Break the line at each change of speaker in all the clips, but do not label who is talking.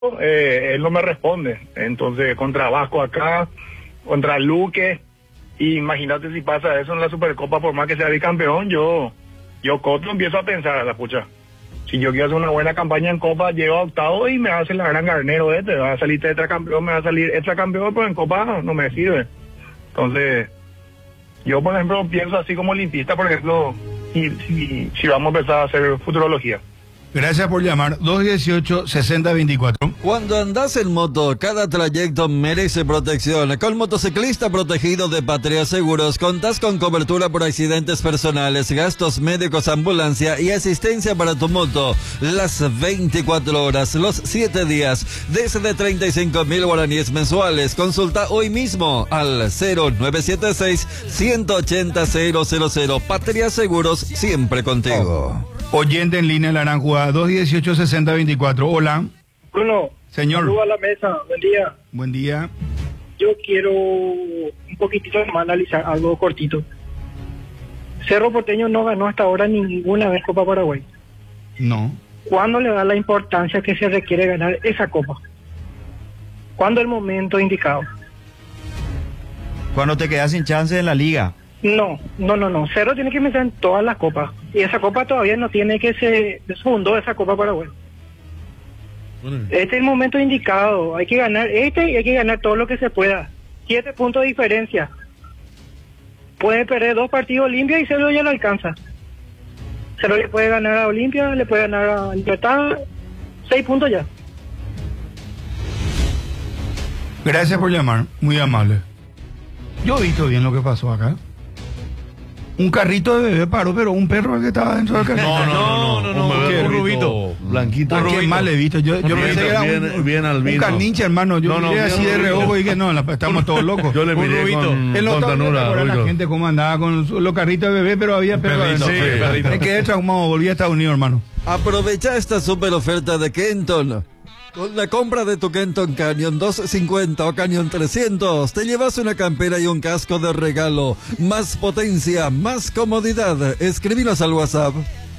él no me responde. Entonces, contra Vasco acá, contra Luque, y imagínate si pasa eso en la Supercopa, por más que sea bicampeón, yo Coto empiezo a pensar a la pucha. Si yo quiero hacer una buena campaña en Copa, llego a octavo y me va a hacer la gran Garnero va a salir tetracampeón, me va a salir extracampeón, pero en Copa no me sirve. Entonces, yo por ejemplo pienso así como limpista, por ejemplo, si vamos a empezar a hacer futurología.
Gracias por llamar. 218-6024.
Cuando andas en moto, cada trayecto merece protección. Con Motociclista Protegido de Patria Seguros, contás con cobertura por accidentes personales, gastos médicos, ambulancia y asistencia para tu moto. Las 24 horas, los 7 días, desde 35.000 guaraníes mensuales. Consulta hoy mismo al 0976-180-000. Patria Seguros, siempre contigo.
Oyente en línea, Laranjua, 218-6024. Hola.
Bruno.
Señor.
Saludos a la mesa. Buen día.
Buen día.
Yo quiero un poquitito más analizar algo cortito. Cerro Porteño no ganó hasta ahora ninguna vez Copa Paraguay.
No.
¿Cuándo le da la importancia que se requiere ganar esa Copa? ¿Cuándo el momento indicado?
Cuando te quedas sin chance en la liga.
No. Cerro tiene que meter en todas las copas. Y esa copa todavía no tiene que se fundó esa Copa Paraguay. Este es el momento indicado. Hay que ganar y hay que ganar todo lo que se pueda. 7 puntos de diferencia. Puede perder 2 partidos Olimpia y Cerro ya lo alcanza. Cerro le puede ganar a Olimpia, le puede ganar a Libertad. 6 puntos ya.
Gracias por llamar. Muy amable. Yo he visto bien lo que pasó acá. Un carrito de bebé paró, pero un perro el que estaba dentro del carrito.
No, un rubito, blanquito.
¿A qué mal he visto? Yo pensé que era un caninche, hermano. Yo miré así de reojo y dije, no, estamos todos locos.
Yo le miré con ternura.
La gente cómo andaba con los carritos de bebé, pero había perro adentro.
Sí,
me quedé traumado, volví a Estados Unidos, hermano.
Aprovecha esta super oferta de Kenton. Con la compra de tu Kenton Canyon 250 o Canyon 300, te llevas una campera y un casco de regalo. Más potencia, más comodidad. Escríbenos al WhatsApp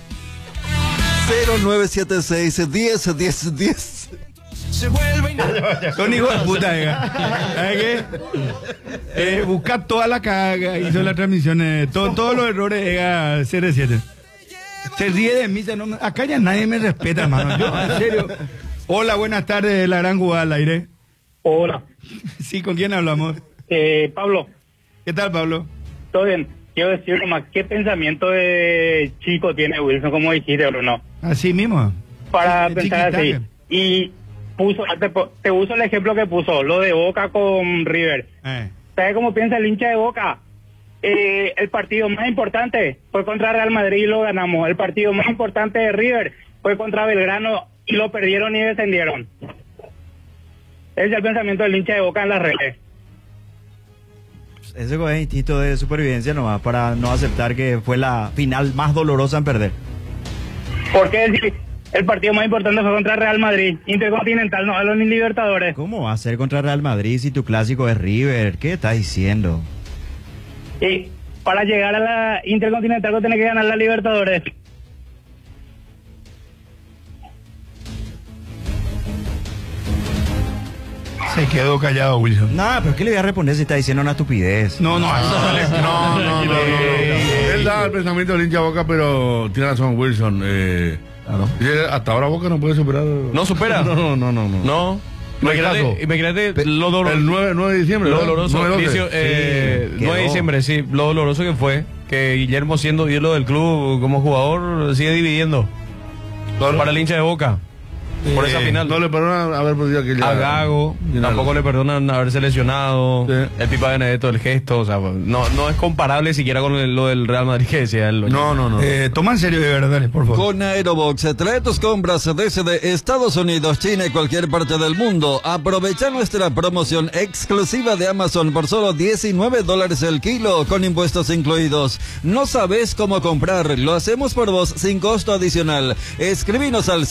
0976-101010.
Son hijos de puta, ¿sabes qué? Busca toda la caga, hizo las transmisiones, todos los errores, CR7. Se ríe de mí, acá ya nadie me respeta, hermano. Yo, en serio. Hola, buenas tardes, la gran jugada al aire.
Hola.
Sí, ¿con quién hablamos?
Pablo.
¿Qué tal, Pablo?
Todo bien. Quiero decir nomás, ¿qué pensamiento de chico tiene Wilson, como dijiste, Bruno?
Así mismo.
Para pensar así. Y te uso el ejemplo que puso, lo de Boca con River. ¿Sabes cómo piensa el hincha de Boca? El partido más importante fue contra Real Madrid y lo ganamos. El partido más importante de River fue contra Belgrano y lo perdieron y descendieron. Ese es el pensamiento del hincha de Boca en las redes.
Ese es instinto de supervivencia nomás, para no aceptar que fue la final más dolorosa en perder.
Porque el partido más importante fue contra Real Madrid, Intercontinental, no hablo ni Libertadores.
¿Cómo va a ser contra Real Madrid si tu clásico es River? ¿Qué estás diciendo?
Y para llegar a la Intercontinental tenés que ganar la Libertadores.
Se quedó callado, Wilson.
No, pero ¿qué le voy a responder si está diciendo una estupidez?
No. Él da el pensamiento del hincha Boca, pero tiene razón Wilson.
Claro.
Hasta ahora Boca no puede superar.
¿No supera?
No.
Imagínate lo doloroso.
El 9 de diciembre.
Lo doloroso.
9
de diciembre, sí. Lo doloroso que fue. Que Guillermo, siendo ídolo del club como jugador, sigue dividiendo.
Claro.
Para el hincha de Boca. Por esa final.
No le perdonan haber podido aquella.
A Gago, tampoco le perdonan haberse lesionado. Sí. El Pipa Benedetto, el gesto, o sea, no es comparable siquiera con lo del Real Madrid que decía él.
No.
Toma en serio de verdad, por favor.
Con Aerobox, trae tus compras desde Estados Unidos, China y cualquier parte del mundo. Aprovecha nuestra promoción exclusiva de Amazon por solo $19 el kilo, con impuestos incluidos. No sabes cómo comprar, lo hacemos por vos sin costo adicional. Escribinos al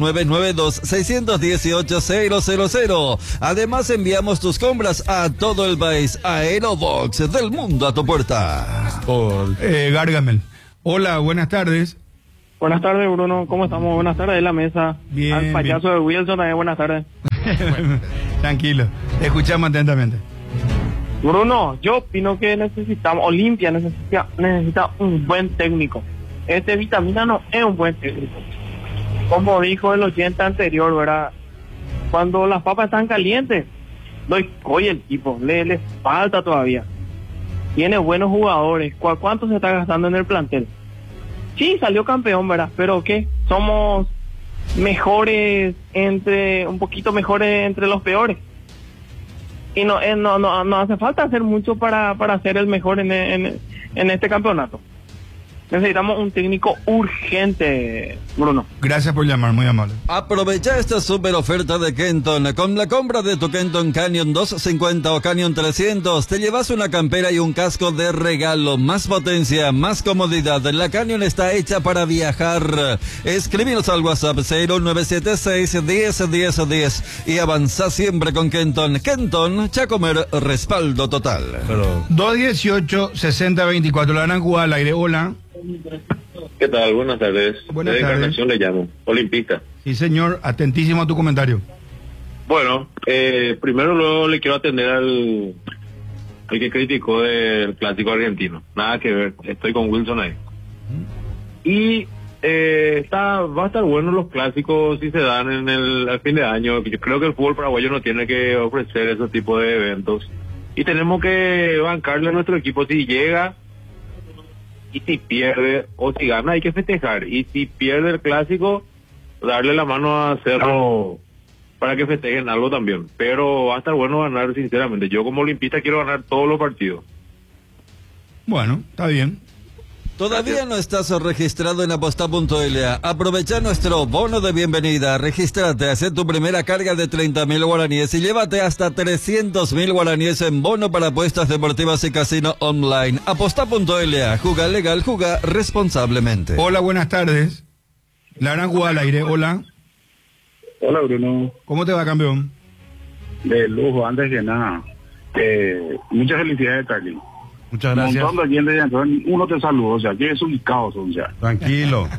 0992-618-000. Además, enviamos tus compras a todo el país. Aerobox, del mundo a tu puerta.
Gargamel. Hola, buenas tardes.
Buenas tardes, Bruno. ¿Cómo estamos? Buenas tardes de la mesa.
Bien,
al payaso
bien.
de Wilson también, buenas tardes.
Tranquilo, escuchamos atentamente.
Bruno, yo opino que Olimpia necesita un buen técnico. Este Vitamina no es un buen técnico. Como dijo el 80 anterior, ¿verdad? Cuando las papas están calientes, oye, el tipo, le falta todavía. Tiene buenos jugadores. ¿Cuánto se está gastando en el plantel? Sí, salió campeón, ¿verdad? Pero ¿qué? Somos un poquito mejores entre los peores. Y no hace falta hacer mucho para ser el mejor en este campeonato. Necesitamos un técnico urgente, Bruno.
Gracias por llamar, muy amable.
Aprovecha esta super oferta de Kenton. Con la compra de tu Kenton Canyon 250 o Canyon 300, te llevas una campera y un casco de regalo. Más potencia, más comodidad. La Canyon está hecha para viajar. Escríbenos al WhatsApp 0976 10 10 10 y avanza siempre con Kenton. Kenton, Chacomer, respaldo total.
218-6024, la gran jugada al aire. Hola.
¿Qué tal? Buenas tardes.
Buenas
de
tardes.
Encarnación le llamo, olimpista.
Sí, señor, atentísimo a tu comentario.
Bueno, primero luego le quiero atender al que criticó del clásico argentino. Nada que ver, estoy con Wilson ahí. Y va a estar bueno los clásicos si se dan al fin de año. Yo creo que el fútbol paraguayo no tiene que ofrecer ese tipo de eventos. Y tenemos que bancarle a nuestro equipo si llega. Y si pierde o si gana hay que festejar. Y si pierde el clásico, darle la mano a Cerro para que festejen algo también. Pero va a estar bueno ganar, sinceramente. Yo como olimpista quiero ganar todos los partidos.
Bueno, está bien.
¿Todavía no estás registrado en aposta.la? Aprovecha nuestro bono de bienvenida. Regístrate, haz tu primera carga de 30.000 guaraníes y llévate hasta 300.000 guaraníes en bono para apuestas deportivas y casino online. Aposta.la, juega legal, juega responsablemente.
Hola, buenas tardes. La gran jugada al aire. Hola.
Hola, Bruno.
¿Cómo te va, campeón?
De lujo, antes que nada. Muchas felicidades, Carly.
Muchas gracias.
Un montón de gente de Antón, uno te saludó, o sea, que es un caos, o sea.
Tranquilo.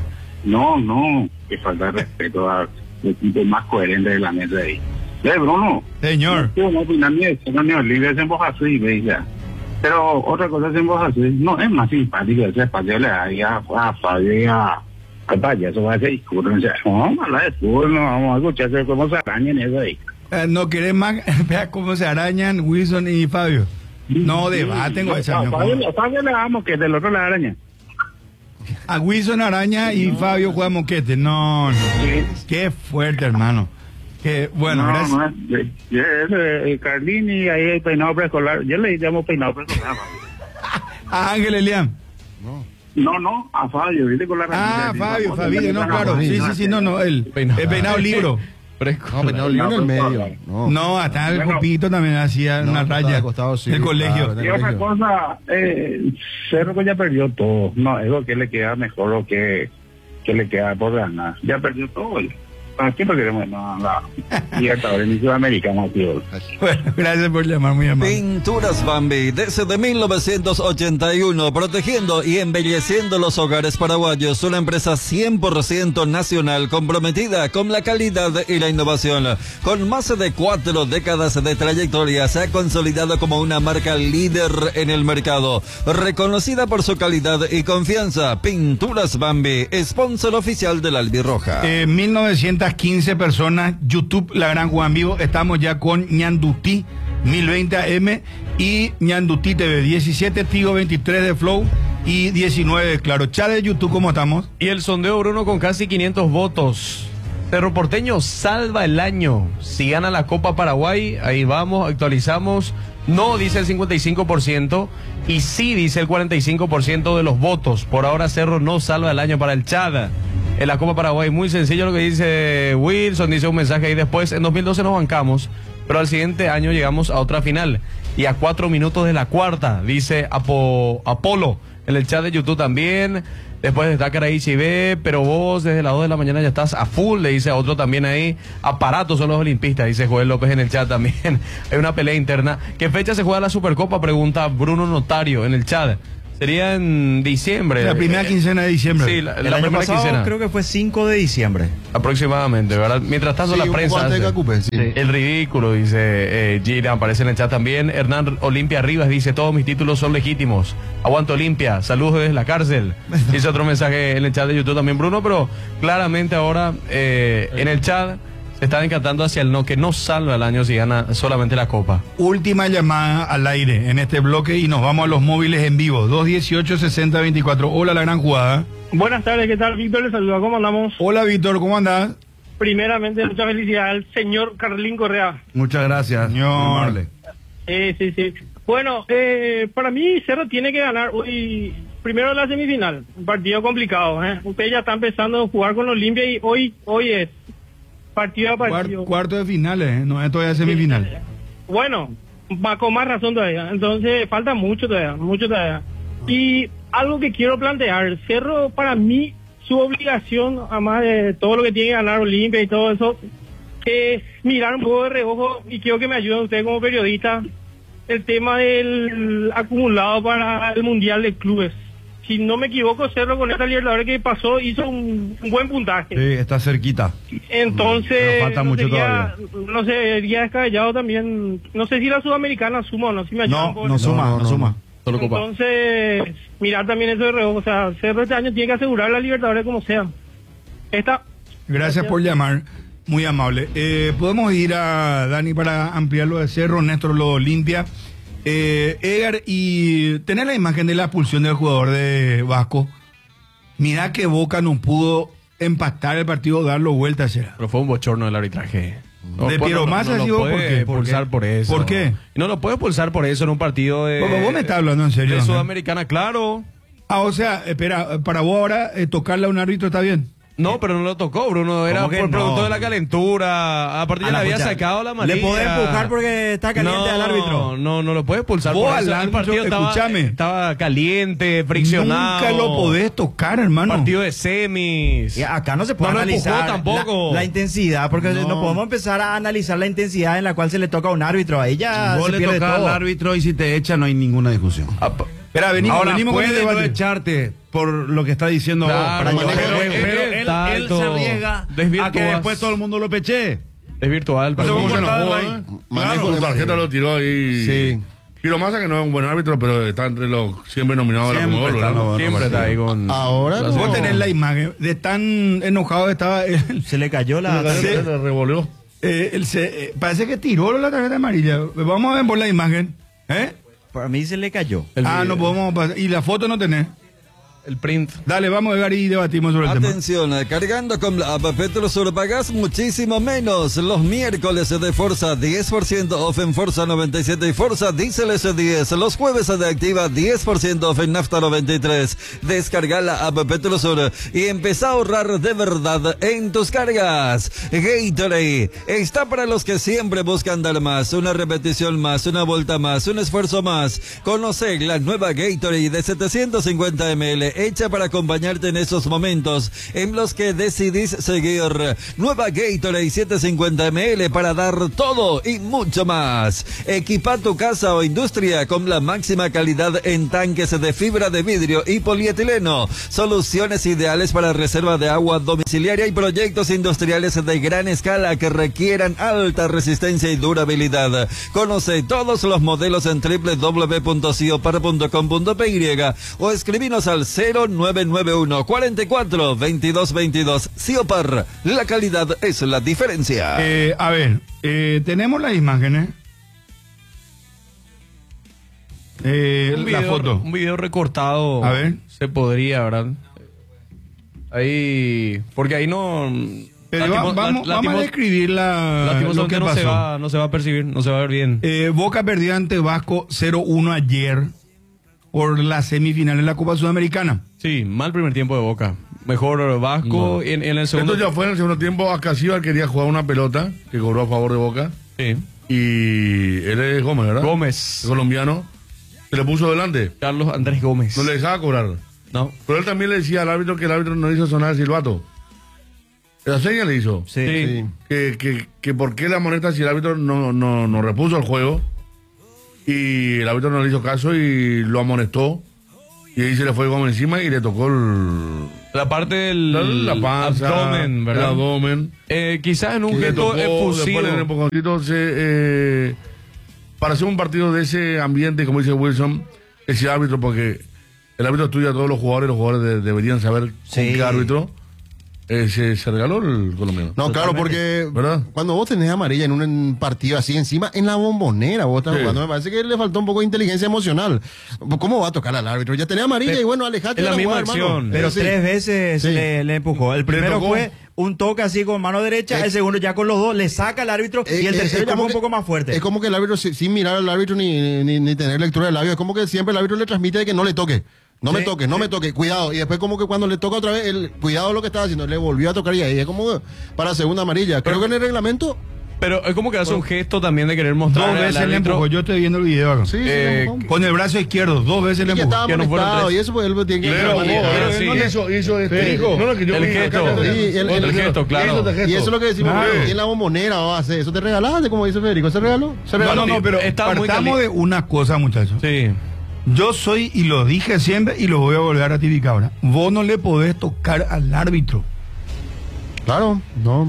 No, que falta de respeto al equipo más coherente de la mesa ahí. Bruno.
Señor.
Yo no opinar ni de libre en voz así, ¿veis? Pero otra cosa es en voz así, no, es más simpático ese espacio le da a Fabio y a payaso, va a ser discurso, o sea, no, hablar de fútbol, no, vamos a escuchar cómo se arañan eso ahí.
No querés más, vea cómo se arañan Wilson y Fabio. No debaten con esa.
Fabio le damos que del otro la araña.
A Wilson araña y Fabio juega moquete. No.
Sí.
Qué fuerte, hermano. Que bueno, gracias.
Carlini, ahí el peinado preescolar. Yo le llamo peinado preescolar.
A Ángel Elian.
No, a Fabio, ¿viste? Con la
Fabio, no, claro. Sí, no, el peinado libro.
No, pero no, en el medio.
No, hasta el copito también hacía una raya.
Acostado, sí,
el colegio.
claro,
y otra cosa, Cerro que ya perdió todo. No, es lo que le queda mejor o que le queda por ganar. Ya perdió todo. ¿Para qué no queremos la Libertadores ni Sudamericana, tío?
Bueno, gracias por llamar, muy amable.
Pinturas Bambi, desde 1981, protegiendo y embelleciendo los hogares paraguayos. Una empresa 100% nacional, comprometida con la calidad y la innovación. Con más de 4 décadas de trayectoria, se ha consolidado como una marca líder en el mercado. Reconocida por su calidad y confianza, Pinturas Bambi, sponsor oficial del Albirroja.
1915 personas, YouTube, La Gran Juan Vivo. Estamos ya con Ñandutí 1020 AM y Ñandutí TV, 17 Tigo, 23 de Flow y 19 de Claro. Chat de YouTube, ¿cómo estamos?
Y el sondeo, Bruno, con casi 500 votos. Cerro Porteño salva el año. Si gana la Copa Paraguay, ahí vamos, actualizamos. No, dice el 55%, y sí, dice el 45% de los votos. Por ahora Cerro no salva el año para el Chada. En la Copa Paraguay, muy sencillo lo que dice Wilson, dice un mensaje ahí después. En 2012 nos bancamos, pero al siguiente año llegamos a otra final. Y a 4 minutos de la cuarta, dice Apolo. En el chat de YouTube también. Después destaca ahí Chivé, pero vos desde las 2 de la mañana ya estás a full, le dice a otro también ahí. Aparatos son los olimpistas, dice Joel López en el chat también. Hay una pelea interna. ¿Qué fecha se juega la Supercopa? Pregunta Bruno Notario en el chat. Sería en diciembre.
La primera quincena de diciembre.
Sí,
El
la
año
primera
pasado
quincena.
creo que fue 5 de diciembre.
Aproximadamente, ¿verdad? Mientras tanto, la prensa hace el ridículo, dice Gira, aparece en el chat también. Hernán Olimpia Rivas dice, todos mis títulos son legítimos. Aguanto Olimpia, saludos desde la cárcel. Dice otro mensaje en el chat de YouTube también, Bruno, pero claramente ahora en el chat se están encantando hacia el no, que no salva el año si gana solamente la Copa.
Última llamada al aire en este bloque y nos vamos a los móviles en vivo. 218-6024. Hola, la gran jugada.
Buenas tardes, ¿qué tal? Víctor le saluda, ¿cómo andamos?
Hola, Víctor, ¿cómo andás?
Primeramente, mucha felicidad al señor Carlín Correa.
Muchas gracias.
Señor.
Sí. Bueno, para mí Cerro tiene que ganar hoy, primero la semifinal, un partido complicado. Usted ya está empezando a jugar con Olimpia y hoy es partido a partido.
Cuarto de finales, no es todavía semifinal.
Bueno, va con más razón todavía, entonces falta mucho todavía. Y algo que quiero plantear, Cerro para mí, su obligación, además de todo lo que tiene que ganar Olimpia y todo eso, es mirar un poco de reojo, y quiero que me ayuden ustedes como periodistas, el tema del acumulado para el Mundial de Clubes. Si no me equivoco, Cerro con esta Libertadores que pasó hizo un buen puntaje.
Sí, está cerquita.
Entonces,
pero falta mucho todavía.
No sé, sería descabellado también. No sé si la Sudamericana suma o no, si me ayudan.
No suma.
Solo Copa.
Entonces, mirar también eso de reojo. O sea, Cerro este año tiene que asegurar la Libertadores como sea.
Gracias por llamar, muy amable. Podemos ir a Dani para ampliar lo de Cerro, Néstor lo Olimpia. Edgar, y tener la imagen de la expulsión del jugador de Vasco. Mira que Boca no pudo empatar el partido, darlo vuelta, será.
Pero fue un bochorno del arbitraje.
De Piero Massa,
no
digo,
lo
¿por
puede
qué?
expulsar por eso.
¿Por qué?
No lo puede expulsar por eso en un partido de...
Bueno, vos me estás hablando en serio,
de
¿no?
Sudamericana, claro.
O sea, espera, para vos ahora tocarle a un árbitro está bien.
No, pero no lo tocó, Bruno. Era por producto de la calentura. Aparte ya le había sacado la amarilla.
Le podés empujar porque está caliente al árbitro.
No lo puede expulsar.
Vos
por
al
eso. El
árbitro,
partido estaba caliente, friccionado.
Nunca lo podés tocar, hermano.
Partido de semis.
Y acá no se puede
No
analizar
tampoco.
la intensidad, porque no podemos empezar a analizar la intensidad en la cual se le toca a un árbitro. Ahí ya
Vos
se
le
pierde
tocas
todo.
al árbitro y si te echa no hay ninguna discusión.
Espera, venimos
Ahora
con el
puede no
debate.
echarte por lo que está diciendo
Claro,
vos,
manejo
pero,
de juego.
pero él se arriesga a que
Desvirtúas.
después todo el mundo lo peche.
Es virtual.
Pero
partido.
¿cómo se enojó,
Claro.
Manejo de tarjeta lo tiró ahí.
Sí.
Piero Massa, que no es un buen árbitro, pero está entre los siempre nominados a la Comodoro, ¿verdad?
Siempre está ahí con...
Ahora no.
Vos tenés la imagen de tan enojado estaba él.
Se le cayó la...
Se le revolvió.
Parece que tiró la tarjeta amarilla. Vamos a ver por la imagen.
Para mí se le cayó.
No podemos pasar. Y la foto no tenés.
El print.
Dale, vamos a llegar y debatimos sobre el tema.
Atención, cargando con la app Petrosur pagás muchísimo menos. Los miércoles de Forza 10% off en Forza 97 y Forza Diesel S10. Los jueves de Activa 10% off en Nafta 93. Descarga la app Petrosur y empezá a ahorrar de verdad en tus cargas. Gatorade está para los que siempre buscan dar más, una repetición más, una vuelta más, un esfuerzo más. Conoce la nueva Gatorade de 750 ml hecha para acompañarte en esos momentos en los que decidís seguir. Nueva Gatorade 750 ml para dar todo y mucho más. Equipa tu casa o industria con la máxima calidad en tanques de fibra de vidrio y polietileno. Soluciones ideales para reserva de agua domiciliaria y proyectos industriales de gran escala que requieran alta resistencia y durabilidad. Conoce todos los modelos en www.ciopar.com.py o escribinos al 0991 44 22 22. Ciopar, la calidad es la diferencia.
A ver, tenemos las imágenes. La foto.
Un video recortado.
A ver.
Se podría, ¿verdad? Ahí. Porque ahí no.
Pero vamos a describir lo que pasó.
No se va a percibir, no se va a ver bien.
Boca perdió ante Vasco 0-1 ayer por la semifinal en la Copa Sudamericana.
Sí, mal primer tiempo de Boca. Mejor Vasco en el segundo.
Esto ya fue en el segundo tiempo. Acasíbar quería jugar una pelota que cobró a favor de Boca.
Sí.
Y él es Gómez, ¿verdad?
Gómez.
El colombiano. Se le puso delante.
Carlos Andrés Gómez.
No le dejaba cobrar.
No.
Pero él también le decía al árbitro que el árbitro no hizo sonar el silbato. La seña le hizo.
Sí.
Que por qué la amonesta si el árbitro no repuso el juego. Y el árbitro no le hizo caso y lo amonestó. Y ahí se le fue Gómez encima y le tocó
la parte del
la panza,
abdomen, ¿verdad?
El abdomen.
Quizás en un
Le
gesto
tocó,
efusivo.
después en el empujoncito para hacer un partido de ese ambiente, como dice Wilson, ese árbitro, porque el árbitro estudia a todos los jugadores deberían saber con qué árbitro se regaló el colombiano.
No, claro, porque
¿verdad?
Cuando vos tenés amarilla en un partido así encima, en la Bombonera vos estás jugando, me parece que le faltó un poco de inteligencia emocional. ¿Cómo va a tocar al árbitro? Ya tenés amarilla y bueno, alejate
es la
de
misma
jugada,
acción.
hermano.
Pero
Sí.
3 veces
Sí.
le empujó. El primero fue un toque así con mano derecha, el segundo ya con los dos, le saca al árbitro y el tercero ya fue un poco más fuerte.
Es como que el árbitro, sin mirar al árbitro ni tener lectura del labio, es como que siempre el árbitro le transmite de que no le toque. No me toque, no me toque, cuidado. Y después como que cuando le toca otra vez, cuidado lo que estaba haciendo, le volvió a tocar y ahí es como para segunda amarilla. Creo que en el reglamento...
Pero es como que hace un gesto también de querer mostrar
2
al
veces le
árbitro.
empujó, yo estoy viendo el video acá.
Sí, sí, le empujó.
Con el brazo izquierdo, 2 veces le
Y ya
empujó.
estaba
que no fueron
molestado
tres.
y eso pues él tiene que...
Pero
sí,
él no
sí.
hizo
Dijo,
no, que yo
el
vi
gesto.
acá,
Sí,
el gesto, claro.
Y eso es lo que decimos,
Claro.
y en la Bombonera vas a hacer eso, te regalaste, como dice Federico, ¿se regaló? ¿Se regaló?
No, pero
Estaba muy
partamos de una cosa, muchachos.
Sí.
Yo soy, y lo dije siempre, y lo voy a volver a ratificar ahora. Vos no le podés tocar al árbitro.
Claro,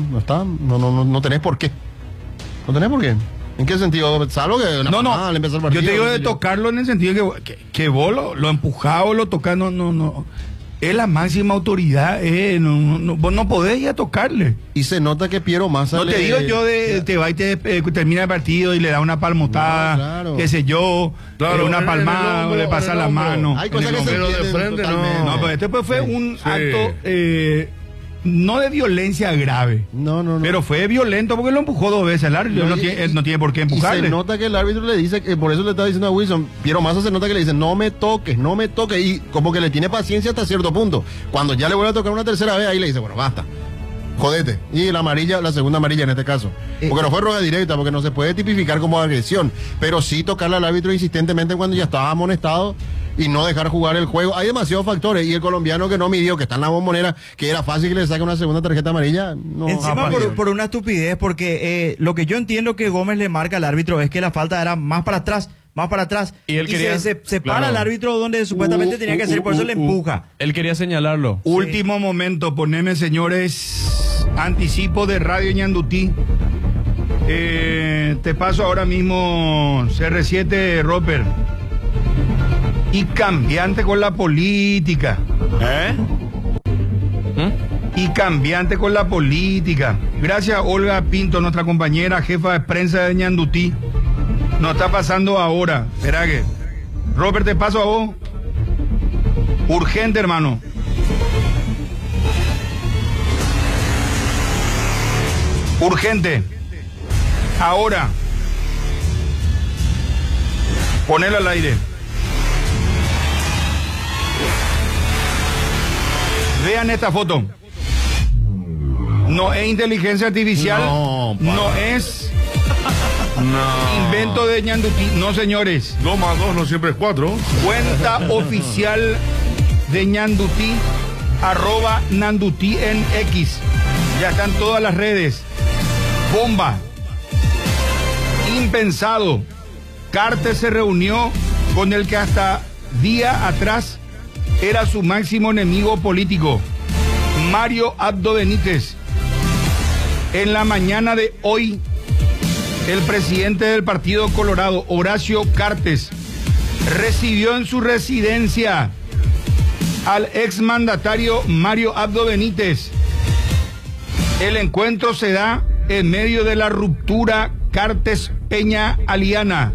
no tenés por qué. No tenés por qué. ¿En qué sentido? Salvo que al empezar el partido.
Yo te digo de tocarlo en el sentido que vos lo empujás o lo tocás, no. Es la máxima autoridad, vos no podés ir a tocarle.
Y se nota que Piero Massa
No te digo yo te va y termina el partido y le da una palmotada,
Claro.
qué sé yo,
Claro,
una
en el
palmada,
hombro,
le pasa
en el
la
hombro.
mano.
Hay cosas que se
Pero de
entienden
frente
totalmente.
No, pero este pues fue un
Sí.
acto no de violencia grave.
No.
Pero fue violento porque lo empujó 2 veces al árbitro.
No,
Él no tiene por qué
Y se
empujarle.
nota que el árbitro le dice, que por eso le estaba diciendo a Wilson, Piero Massa se nota que le dice, no me toques, y como que le tiene paciencia hasta cierto punto. Cuando ya le vuelve a tocar una tercera vez, ahí le dice, bueno, basta, jodete. Y la segunda amarilla en este caso. Porque no fue roja directa, porque no se puede tipificar como agresión, pero sí tocarle al árbitro insistentemente cuando ya estaba amonestado y no dejar jugar el juego. Hay demasiados factores, y el colombiano que no midió, que está en la Bombonera, que era fácil que le saque una segunda tarjeta amarilla, no.
Encima por una estupidez, porque lo que yo entiendo que Gómez le marca al árbitro es que la falta era más para atrás.
Y él quería-
se para
claro.
al árbitro donde supuestamente tenía que hacer, por eso le empuja.
Él quería señalarlo.
Último momento, poneme, señores, anticipo de Radio Ñandutí. Te paso ahora mismo CR7 Roper. Y cambiante con la política. Y cambiante con la política. Gracias a Olga Pinto, nuestra compañera jefa de prensa de Ñandutí. Nos está pasando ahora. Espera que. Robert, te paso a vos. Urgente, hermano. Urgente. Ahora. Ponelo al aire. Vean esta foto. No es inteligencia artificial. No es invento de Ñandutí. No, señores.
2 más 2 no siempre es 4.
Cuenta oficial de Ñandutí, @Nandutí en X. Ya están todas las redes. Bomba. Impensado. Cartes se reunió con el que hasta día atrás era su máximo enemigo político, Mario Abdo Benítez. En la mañana de hoy, el presidente del Partido Colorado, Horacio Cartes, recibió en su residencia al exmandatario Mario Abdo Benítez. El encuentro se da en medio de la ruptura Cartes-Peña-Aliana.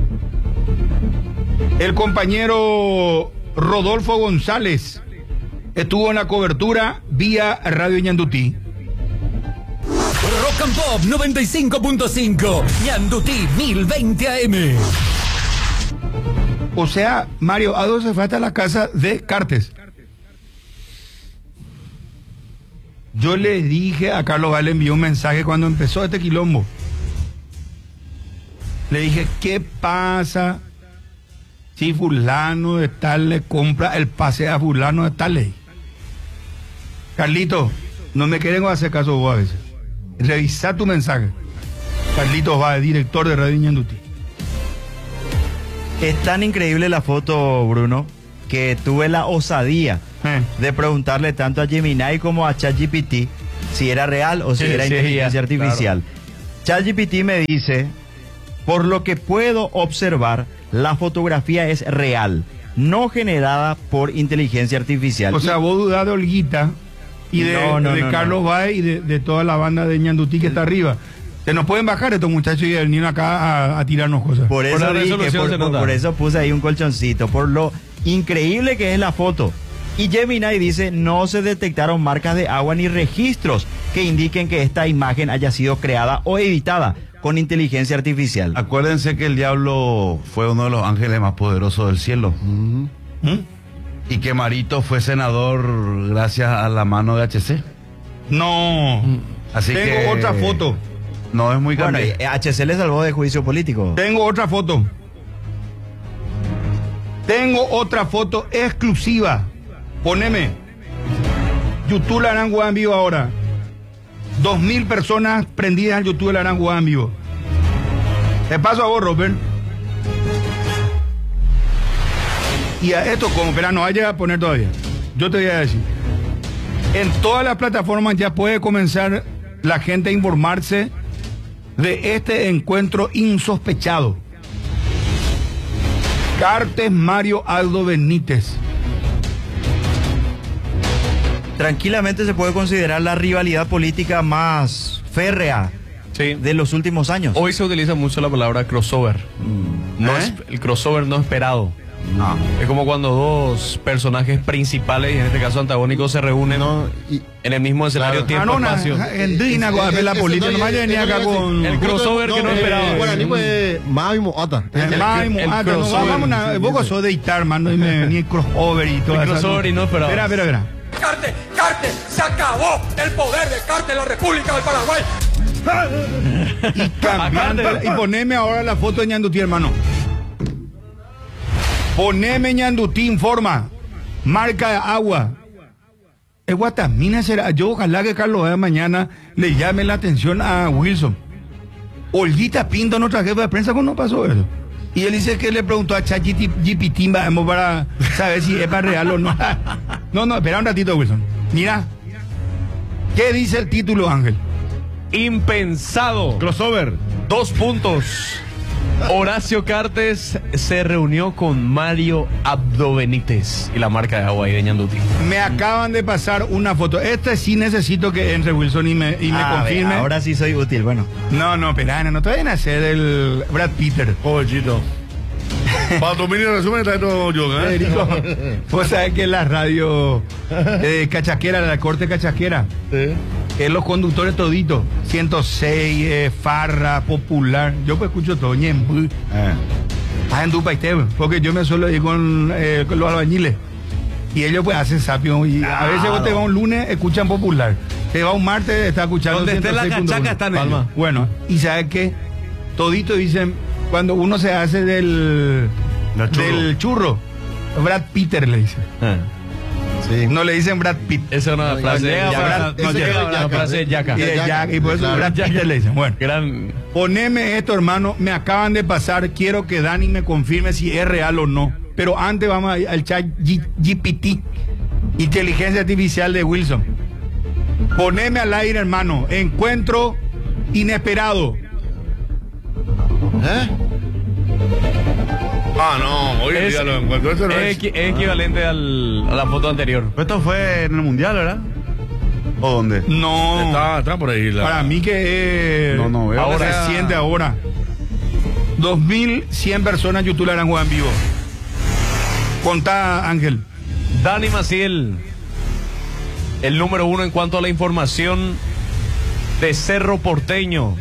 El compañero Rodolfo González estuvo en la cobertura vía Radio Ñandutí.
Rock and Pop 95.5, Ñandutí 1020 AM.
O sea, Mario Abdo se fue hasta la casa de Cartes. Yo le dije a Carlos Gale, envió un mensaje cuando empezó este quilombo. Le dije, ¿qué pasa si fulano de tal le compra el pase a fulano de tal ley? Carlito, no me quieren hacer caso vos a veces. Revisa tu mensaje. Carlitos va, director de Radio Ñandutí.
Es tan increíble la foto, Bruno, que tuve la osadía de preguntarle tanto a Gemini como a ChatGPT si era real o si era inteligencia artificial. ChatGPT me dice, por lo que puedo observar, la fotografía es real, no generada por inteligencia artificial.
O sea, vos dudás de Olguita y de Carlos Baez y de toda la banda de Ñandutí que está arriba. Se nos pueden bajar estos muchachos y venir acá a tirarnos cosas.
Por eso, por eso puse ahí un colchoncito, por lo increíble que es la foto. Y Gemini dice, no se detectaron marcas de agua ni registros que indiquen que esta imagen haya sido creada o editada con inteligencia artificial.
Acuérdense que el diablo fue uno de los ángeles más poderosos del cielo. Y que Marito fue senador gracias a la mano de HC.
No.
Así
Tengo otra foto.
No es muy
bueno,
grande.
HC le salvó de juicio político.
Tengo otra foto. Tengo otra foto exclusiva. Poneme. YouTube la Aranguá en vivo ahora. 2.000 personas prendidas al YouTube de la Aranguá en vivo. Te paso a vos, Robert. Y a esto, como espera, no vaya a poner todavía. Yo te voy a decir. En todas las plataformas ya puede comenzar la gente a informarse de este encuentro insospechado. Cartes Mario Aldo Benítez.
Tranquilamente se puede considerar la rivalidad política más férrea de los últimos años.
Hoy se utiliza mucho la palabra crossover. El crossover no esperado. No. Es como cuando dos personajes principales, y en este caso antagónicos, se reúnen en el mismo escenario, tiempo, espacio.
La política no vaya a venir acá con
el crossover que no esperaba.
Bueno, ni pues Mavi Moata.
Vos sos de Itar, mano, y me venía el crossover y todo.
El crossover y no esperaba.
Espera.
Carte, se acabó el poder de Carte en la República del Paraguay.
Y poneme ahora la foto de Ñandutí, hermano. Poneme Ñandutí, informa. Marca de agua. Es Guatamina será. Yo ojalá que Carlos vaya mañana le llame la atención a Wilson. Olguita Pinto, nuestra jefa de prensa, ¿cómo no pasó eso? Y él dice que le preguntó a ChatGPT para saber si es para real o no. No, espera un ratito, Wilson. Mira. ¿Qué dice el título, Ángel?
Impensado.
Crossover.
2 puntos. Horacio Cartes se reunió con Mario Abdo Benítez y la marca de agua ahí de Ñandutí.
Me acaban de pasar una foto. Este sí necesito que entre Wilson y me confirme.
Ahora sí soy útil, bueno.
No, espera, no te vayan a hacer el Brad Peter.
Pobrecito. Para tu mini resumen está todo yo,
Federico, vos sabés que la radio cachaquera, la corte cachaquera, es los conductores toditos, 106, Farra, Popular, yo pues escucho todo, Ñembu, en Dupaiste, porque yo me suelo ir con los albañiles, y ellos pues hacen sapio, y a veces vos te vas un lunes, escuchan Popular, te vas un martes, está escuchando.
Donde esté la cachaca está en Palma.
Bueno, y sabes que toditos dicen, cuando uno se hace del churro, Brad Peter le dicen.
Sí.
No le dicen Brad Pitt.
Esa es una frase. Una frase de Yaca.
Y por eso Brad Peter le dicen. Bueno, poneme esto, hermano. Me acaban de pasar. Quiero que Dani me confirme si es real o no. Pero antes vamos al chat GPT, inteligencia artificial de Wilson. Poneme al aire, hermano. Encuentro inesperado.
No, hoy en día lo encuentro. Eso no es
equivalente a la foto anterior.
Esto fue en el Mundial, ¿verdad? ¿O dónde?
No.
Está por ahí.
Para mí que
no veo.
Ahora se siente ahora. 2.100 personas YouTube la harán jugar en vivo. Contá, Ángel.
Dani Maciel, el número 1 en cuanto a la información de Cerro Porteño,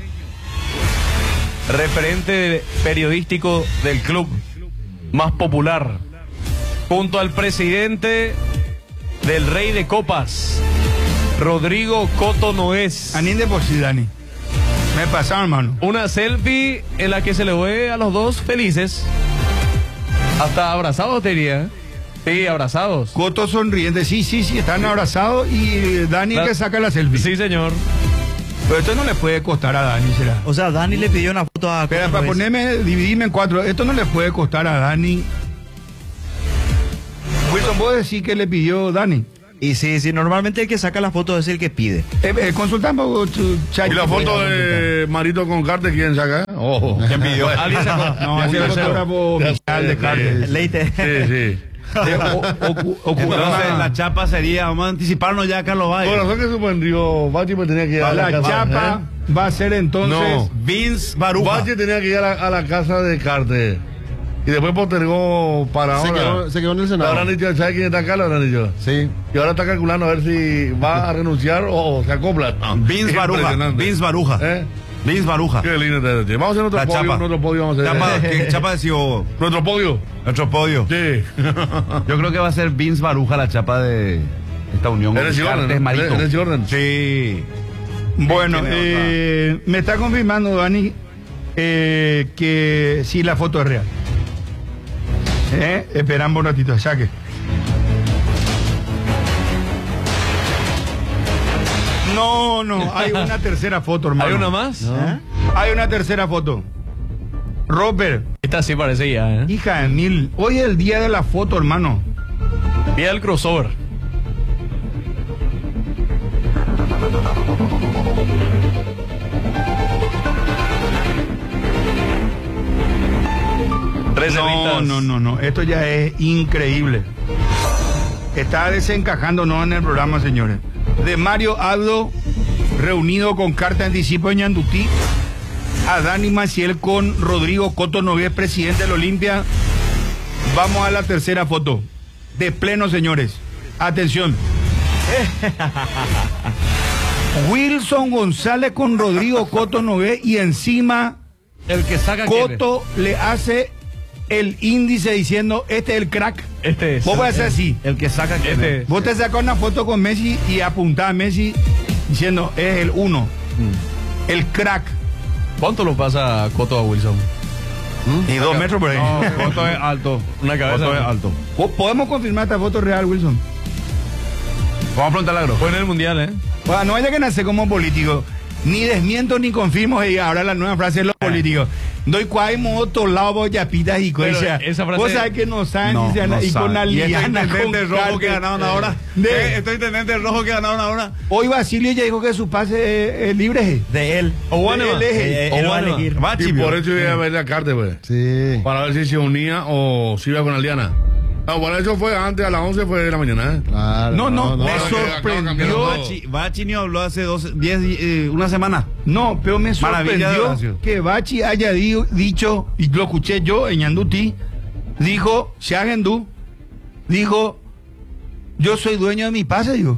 referente periodístico del club más popular, junto al presidente del Rey de Copas, Rodrigo Coto Noés.
Aninde por si, Dani. Me pasaron, hermano.
Una selfie en la que se le ve a los dos felices. Hasta abrazados, te diría. Sí, abrazados.
Coto sonriente, sí, están abrazados y Dani que saca la selfie.
Sí, señor.
Pero esto no le puede costar a Dani, ¿será?
O sea, Dani le pidió una foto a...
Espera, para dividirme en 4. Esto no le puede costar a Dani Wilson, ¿vos decís que le pidió Dani?
Y sí, normalmente el que saca la foto es el que pide.
Consultamos tu chat.
¿Y la foto de Marito con Carter quién saca? Ojo.
¿Quién pidió?
Alguien sacó.
No, es el fotógrafo oficial de Carter.
Leite.
Sí.
Entonces la chapa sería, vamos a anticiparnos ya, Carlos Valle.
Bueno, ¿sabes qué suspendió? Bachi me tenía que ir a la casa.
chapa va a ser entonces
No.
Vince Baruja.
Bachi tenía que ir a la casa de Carter. Y después postergó para ahora.
Se quedó en el Senado.
Le habrán dicho, ¿sabes quién está acá? Le habrán dicho.
Sí.
Y ahora está calculando a ver si va a renunciar o se acopla.
Vince
Es
Baruja.
impresionante.
Vince Baruja.
Vince Baruja. Qué lindo este. Vamos a hacer
La chapa.
nuestro podio vamos a hacer.
¿Qué chapa decidió?
Nuestro podio.
Nuestro podio.
Sí.
Yo creo que va a ser Vince Baruja la chapa de esta unión.
¿Eres Jordan?
Marito.
¿Eres Jordan?
Sí.
Bueno, me está confirmando Dani que sí la foto es real. Esperamos un ratito, saque. No, hay una tercera foto, hermano.
¿Hay una más?
¿No? Hay una tercera foto. Robert.
Esta sí parece ya,
Hija de mil. Hoy es el día de la foto, hermano.
Día del crossover.
No. Esto ya es increíble. Está desencajándonos en el programa, señores. De Mario Aldo, reunido con carta anticipo de Ñandutí, a Dani Maciel con Rodrigo Coto Nogués, presidente del Olimpia. Vamos a la tercera foto. De pleno, señores. Atención. Wilson González con Rodrigo Coto Nogués y encima
el que saca
Coto le hace el índice diciendo este es el crack.
Este es.
Vos podés hacer así.
El que saca
Vos te sacás una foto con Messi y apuntás a Messi diciendo es el 1. El crack.
¿Cuánto lo pasa Coto a Wilson?
Y 2 metros por ahí.
No, Coto es alto.
Una cabeza.
Coto es alto.
¿Podemos confirmar esta foto real, Wilson?
Vamos a preguntarle a Agro.
Fue en el mundial,
Bueno, no haya que nacer como político. Ni desmiento ni confirmo. Y ahora la nueva frase de los políticos. Doy cuay moto, lavo, yapitas y cosas.
Esa frase.
Vos sabés que no saben si se y con Aliana.
Y este intendente rojo que ganaron ahora. Este intendente rojo que ganaron ahora.
Hoy Basilio ya dijo que su pase es libre.
De él.
O bueno,
él va a elegir.
Y por eso iba a ver la carta, pues.
Sí.
Para ver si se unía o si iba con Aliana. Bueno, eso fue antes, a las 11 fue de la mañana.
Claro.
No, me sorprendió.
Bachi ni habló hace una semana.
No, pero me sorprendió que Bachi haya dicho, y lo escuché yo en Ñandutí, dijo, Shagendú, dijo, yo soy dueño de mi pase, digo.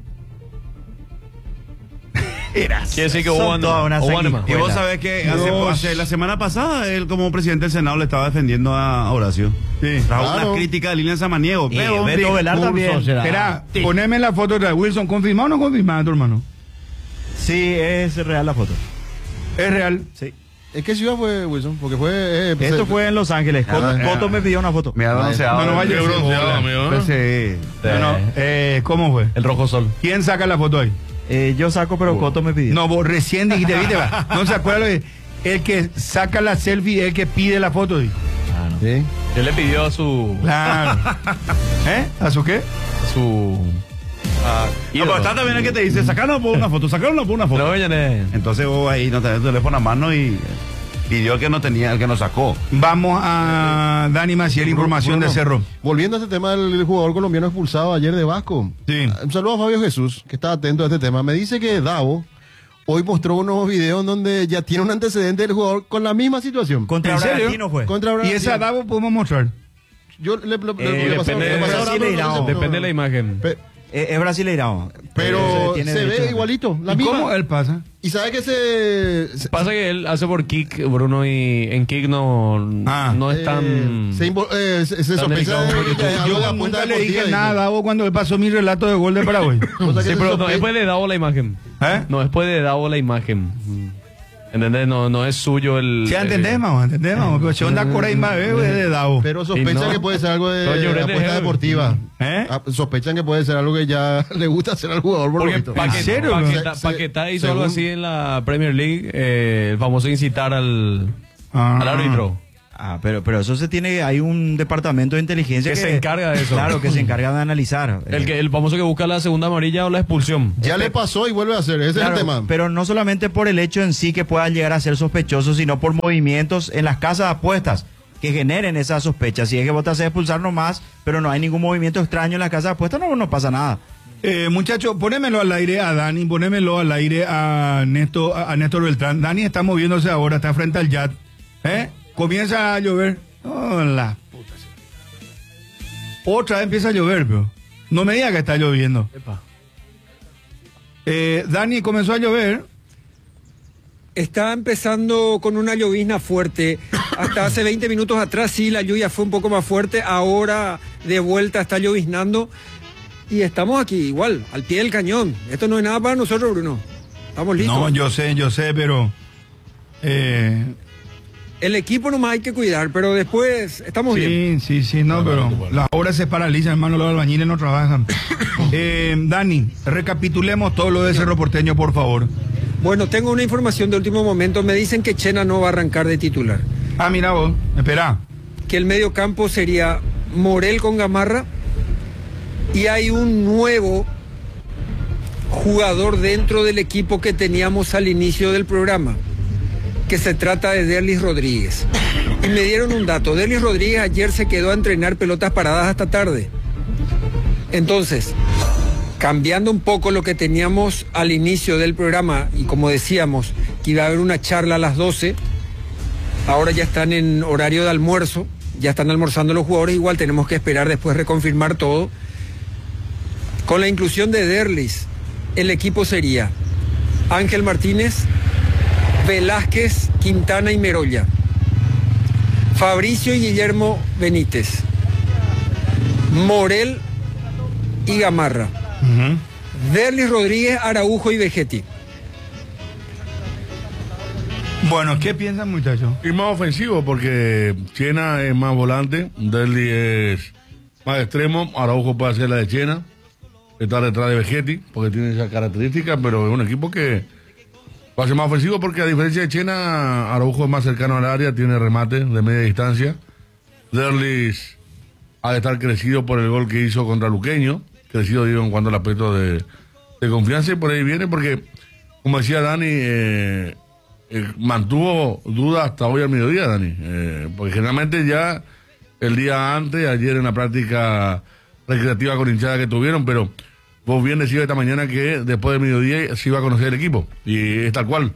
Quiere decir que hubo
y vos sabés que hace la semana pasada él como presidente del Senado le estaba defendiendo a Horacio.
Sí.
Trajo una crítica a Lilian Samaniego.
Pero Beto Velar también.
Espera, poneme la foto de Wilson. ¿Confirmado o no confirmado, tu hermano?
Sí, es real la foto.
¿Es real?
Sí.
¿En qué ciudad fue, Wilson? Porque fue...
Esto fue en Los Ángeles. Coto me pidió una foto.
Mira, bronceado.
No vaya
bronceado, amigo.
Sí. ¿Cómo fue?
El rojo sol.
¿Quién saca la foto ahí?
Yo saco, pero Coto me pidió.
No, vos recién dijiste, ¿viste? No se acuerda el que saca la selfie, el que pide la foto.
Sí.
Él le pidió a su...
Claro. ¿A su qué?
A su...
No, pero está también el que te dice, sacarlo por una foto, sacarlo por una foto.
No,
entonces vos ahí no tenés el teléfono a mano y pidió el que no tenía, el que no sacó.
Vamos a Dani Maciel, información de Cerro.
Volviendo a este tema del jugador colombiano expulsado ayer de Vasco.
Sí.
Un saludo a Fabio Jesús, que está atento a este tema. Me dice que Davo hoy mostró unos videos donde ya tiene un antecedente del jugador con la misma situación.
Contra Bragantino fue.
Contra
¿Y
Bragantino.
esa Davo podemos mostrar?
Yo le
depende de la imagen.
Es brasileirao.
Pero se ve igualito. La misma.
¿Cómo él pasa?
Y sabe que
pasa que él hace por kick, Bruno, y en kick no es tan...
se sospecha
yo nunca le dije nada a Davo cuando él pasó mi relato de gol de Paraguay.
Sí, pero no, después le dado la imagen. No, después le dado la imagen. ¿Entendés? No es suyo el...
Sí, entendemos. Pero si onda Coray más de Davo.
Pero sospechan que puede ser algo de apuesta deportiva. Sospechan que puede ser algo que ya le gusta hacer al jugador.
Porque Paquetá hizo algo así en la Premier League, el famoso incitar al árbitro.
Pero eso se tiene, hay un departamento de inteligencia
que se encarga de eso.
Claro, que se encarga de analizar.
El famoso que busca la segunda amarilla o la expulsión.
Ya le pasó y vuelve a hacer, ese
Claro,
es el tema.
pero no solamente por el hecho en sí que pueda llegar a ser sospechoso, sino por movimientos en las casas de apuestas que generen esas sospechas. Si es que vos te haces expulsar nomás, pero no hay ningún movimiento extraño en la casa de apuestas, no pasa nada.
Muchachos, ponémelo al aire a Dani, ponémelo al aire a Néstor Beltrán. Dani está moviéndose ahora, está frente al yat. Comienza a llover. Oh, la puta. Otra vez empieza a llover, pero no me diga que está lloviendo. Dani, comenzó a llover.
Está empezando con una llovizna fuerte. Hasta hace 20 minutos atrás sí, la lluvia fue un poco más fuerte. Ahora de vuelta está lloviznando. Y estamos aquí igual, al pie del cañón. Esto no es nada para nosotros, Bruno. Estamos listos.
No, yo sé, pero...
El equipo nomás hay que cuidar, pero después estamos bien.
Sí, no, pero las obras se paralizan, hermano, los albañiles no trabajan. Dani, recapitulemos todo lo de Cerro Porteño, por favor.
Bueno, tengo una información de último momento. Me dicen que Chena no va a arrancar de titular.
Ah, mira vos, espera.
Que el medio campo sería Morel con Gamarra. Y hay un nuevo jugador dentro del equipo que teníamos al inicio del programa, que se trata de Derlis Rodríguez. Y me dieron un dato. Derlis Rodríguez ayer se quedó a entrenar pelotas paradas hasta tarde. Entonces, cambiando un poco lo que teníamos al inicio del programa, y como decíamos, que iba a haber una charla a las 12, ahora ya están en horario de almuerzo, ya están almorzando los jugadores, igual tenemos que esperar después reconfirmar todo. Con la inclusión de Derlis, el equipo sería Ángel Martínez, Velázquez, Quintana y Merolla, Fabricio y Guillermo Benítez, Morel y Gamarra, Derlis Rodríguez, Araujo y Vegetti.
Bueno, ¿qué piensan, muchachos?
Y más ofensivo, porque Chena es más volante, Derlis es más extremo, Araujo puede hacer la de Chena, está detrás de Vegetti, porque tiene esa característica, pero es un equipo que va a ser más ofensivo, porque a diferencia de Chena, Araujo es más cercano al área, tiene remate de media distancia. Derlis ha de estar crecido por el gol que hizo contra Luqueño, crecido digo en cuanto al aspecto de confianza, y por ahí viene, porque como decía Dani, mantuvo dudas hasta hoy al mediodía, Dani, porque generalmente ya el día antes, ayer en la práctica recreativa con hinchada que tuvieron, pero vos bien decías esta mañana que después del mediodía se iba a conocer el equipo, y es tal cual.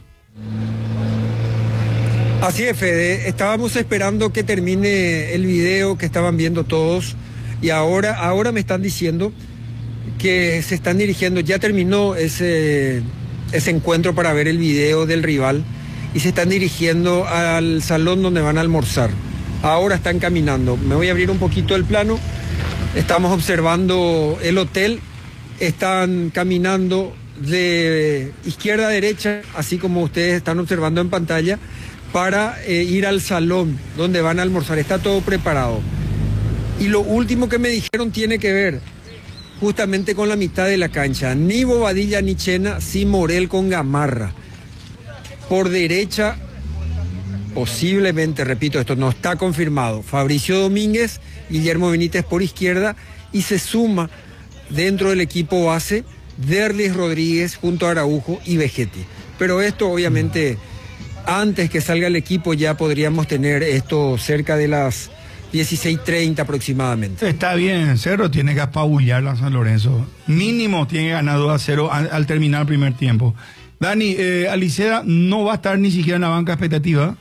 Así es, Fede, estábamos esperando que termine el video que estaban viendo todos, y ahora me están diciendo que se están dirigiendo, ya terminó ese encuentro para ver el video del rival, y se están dirigiendo al salón donde van a almorzar. Ahora están caminando. Me voy a abrir un poquito el plano. Estamos observando el hotel. Están caminando de izquierda a derecha, así como ustedes están observando en pantalla, para ir al salón donde van a almorzar. Está todo preparado. Y lo último que me dijeron tiene que ver justamente con la mitad de la cancha. Ni Bobadilla ni Chena, sí Morel con Gamarra. Por derecha, posiblemente, repito, esto no está confirmado, Fabricio Domínguez, Guillermo Benítez por izquierda, y se suma dentro del equipo base Derlis Rodríguez junto a Araujo y Vegetti. Pero esto obviamente, antes que salga el equipo ya podríamos tener esto cerca de las 16:30 aproximadamente.
Está bien, Cerro tiene que apabullar a San Lorenzo. Mínimo tiene ganado 2-0 al terminar el primer tiempo. Dani, Aliceda no va a estar ni siquiera en la banca expectativa.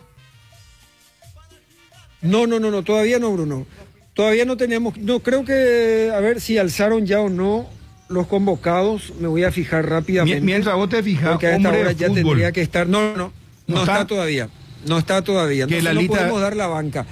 No, todavía no, Bruno. Todavía no tenemos, no creo que, a ver si alzaron ya o no los convocados, me voy a fijar rápidamente.
Mientras vos te fijas,
porque a esta hora ya tendría que estar, no está todavía, no está todavía,
que
no podemos dar la banca.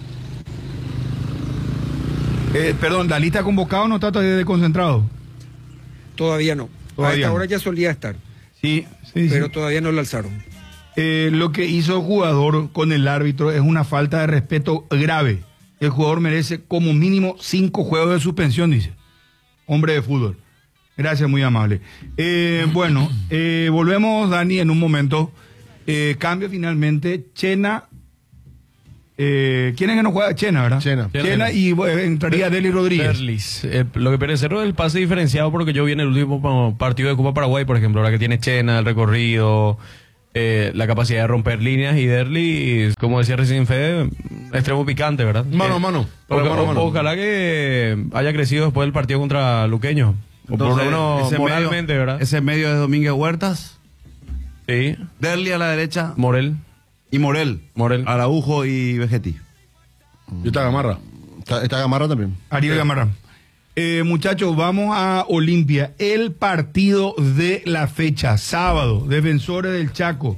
Perdón, ¿la lista convocado no está todavía concentrado?
Todavía no, a esta hora ya solía estar.
Sí,
pero todavía no lo alzaron.
Lo que hizo el jugador con el árbitro es una falta de respeto grave. El jugador merece como mínimo 5 juegos de suspensión, dice. Hombre de fútbol. Gracias, muy amable. Bueno, volvemos, Dani, en un momento. Cambio finalmente. Chena ¿Quién es que no juega? Chena, ¿verdad? Chena y entraría Derlis Rodríguez.
Derlis. Lo que pierde Cerro es el pase diferenciado porque yo vi en el último partido de Copa Paraguay, por ejemplo, ahora que tiene Chena, el recorrido, la capacidad de romper líneas, y Derlis, como decía recién Fede, extremo picante, ¿verdad?
Mano a mano.
Ojalá que haya crecido después del partido contra Luqueño. O por lo menos moralmente,
medio,
¿verdad?
Ese medio es Domínguez Huertas.
Sí.
Derlis a la derecha.
Morel.
Y Morel. Araujo y Vegetti.
Y está Gamarra.
Está Gamarra también.
Ariel Gamarra. Muchachos, vamos a Olimpia. El partido de la fecha, sábado, Defensores del Chaco.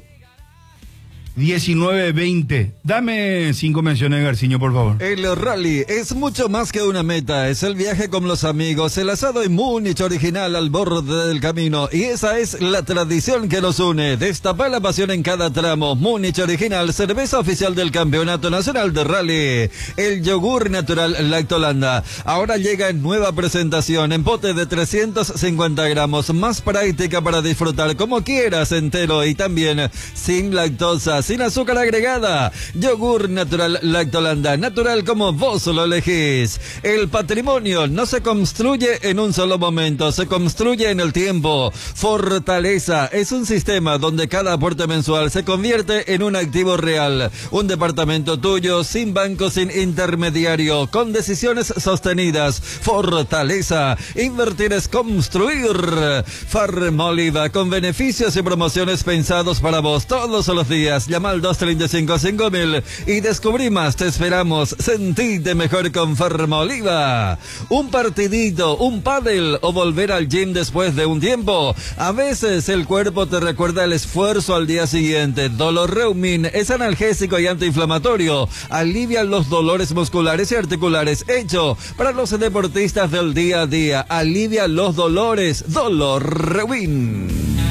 19-20. Dame 5 menciones, Garciño, por favor.
El rally es mucho más que una meta, es el viaje con los amigos, el asado en Múnich original al borde del camino, y esa es la tradición que nos une. Destapa la pasión en cada tramo. Múnich original, cerveza oficial del Campeonato Nacional de Rally. El yogur natural Lactolanda. Ahora llega en nueva presentación, en pote de 350 gramos, más práctica para disfrutar como quieras, entero y también sin lactosa, sin azúcar agregada. Yogur natural Lactolanda, natural como vos lo elegís. El patrimonio no se construye en un solo momento, se construye en el tiempo. Fortaleza es un sistema donde cada aporte mensual se convierte en un activo real. Un departamento tuyo, sin banco, sin intermediario, con decisiones sostenidas. Fortaleza, invertir es construir. Farmoliva, con beneficios y promociones pensados para vos todos los días. Llama al 235-5000 y descubrí más. Te esperamos. Sentite mejor con Farmoliva. Un partidito, un pádel o volver al gym después de un tiempo. A veces el cuerpo te recuerda el esfuerzo al día siguiente. Doloreumin es analgésico y antiinflamatorio. Alivia los dolores musculares y articulares. Hecho para los deportistas del día a día. Alivia los dolores. Doloreumin.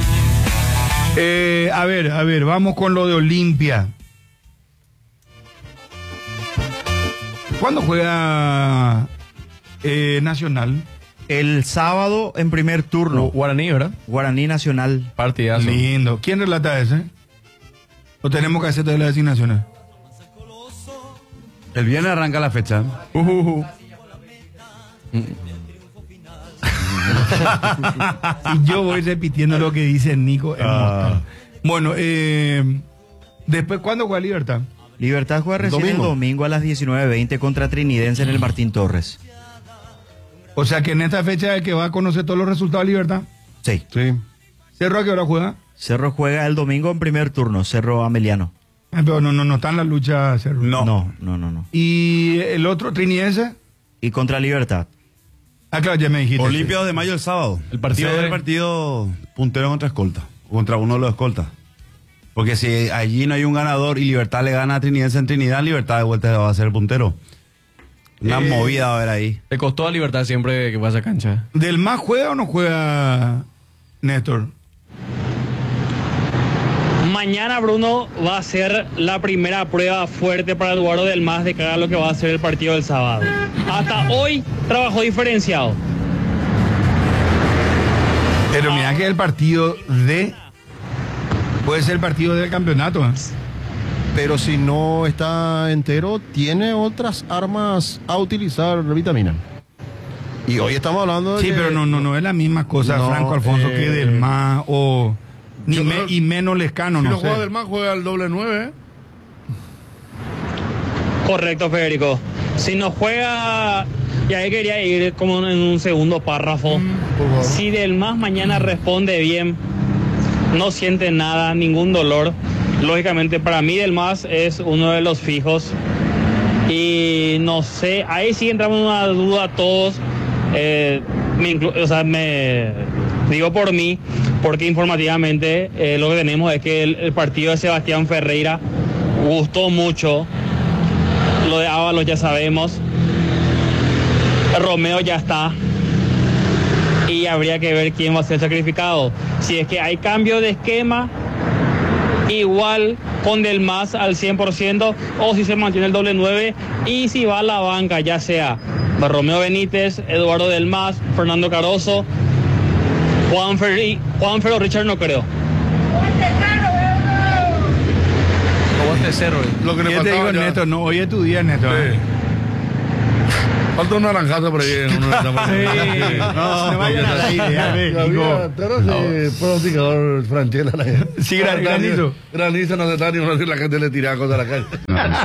A ver, vamos con lo de Olimpia. ¿Cuándo juega Nacional?
El sábado en primer turno.
Guaraní, ¿verdad?
Guaraní Nacional.
Partidazo.
Lindo. ¿Quién relata ese? ¿O tenemos que hacer de las designaciones?
El viernes arranca la fecha.
Y yo voy repitiendo lo que dice Nico. Bueno, después, ¿cuándo juega Libertad?
Libertad juega recién el domingo a las 19:20 contra Trinidense en el Martín Torres.
O sea que en esta fecha es el que va a conocer todos los resultados de Libertad.
Sí.
¿Cerro a qué hora juega?
Cerro juega el domingo en primer turno, Cerro Ameliano.
Pero no está en la lucha Cerro.
No.
¿Y el otro, Trinidense?
Y contra Libertad.
Ah, claro, ya me dijiste.
Olimpia 2 de mayo el sábado.
El partido
puntero contra escolta. Contra uno de los escoltas. Porque si allí no hay un ganador y Libertad le gana a Trinidense en Trinidad, Libertad de vuelta va a ser el puntero. Una movida va a haber ahí.
Le costó a Libertad siempre que pasa cancha.
¿Del MAS juega o no juega Néstor?
Mañana, Bruno, va a ser la primera prueba fuerte para Eduardo del MAS de cara a lo que va a ser el partido del sábado. Hasta hoy trabajó diferenciado.
Pero mira que el partido puede ser el partido del campeonato.
Pero si no está entero, tiene otras armas a utilizar, Vitamina. Y hoy estamos hablando de
Sí, pero no es la misma cosa, Franco Alfonso, que del MAS o... y menos Lescano,
si
no
no
sé.
juega del MAS, juega el doble 9.
Correcto, Federico. Si no juega, y ahí quería ir como en un segundo párrafo. Si del MAS mañana responde bien, no siente nada, ningún dolor. Lógicamente para mí del MAS es uno de los fijos. Y no sé, ahí sí entramos en una duda todos. Me digo por mí, porque informativamente lo que tenemos es que el partido de Sebastián Ferreira gustó mucho. Lo de Ábalos ya sabemos. Romeo ya está. Y habría que ver quién va a ser sacrificado. Si es que hay cambio de esquema, igual con del MAS al 100%, o si se mantiene el doble 9, y si va a la banca, ya sea Romeo Benítez, Eduardo del MAS, Fernando Caroso, Juanfer o Richard, no creo.
7-0.
Lo que le
Yo te
faltaba
digo,
ya.
Néstor, no, hoy es tu día, Néstor.
Sí. Falta un naranjazo por ahí.
No vayan al aire, ya ves,
pronosticador Franchella.
Sí, granizo.
Granizo no se está ni uno si la gente le tira cosas a la calle.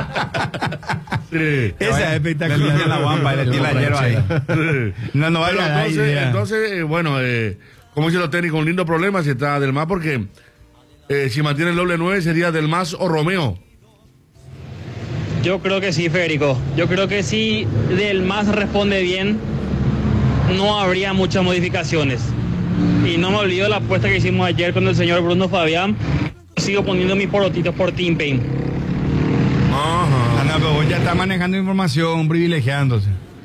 Sí.
Esa es espectacular.
Le la guampa y le tira la hierba ahí.
No vaya al aire.
Entonces, bueno, como dicen los técnicos, un lindo problema si está Del Mas, porque si mantiene el doble 9 sería Del Mas o Romeo.
Yo creo que sí, Federico. Yo creo que si Del Mas responde bien, no habría muchas modificaciones. Y no me olvido la apuesta que hicimos ayer con el señor Bruno Fabián. Sigo poniendo mis porotitos por Team Pain.
Ana, pero vos ya está manejando información, privilegiándose.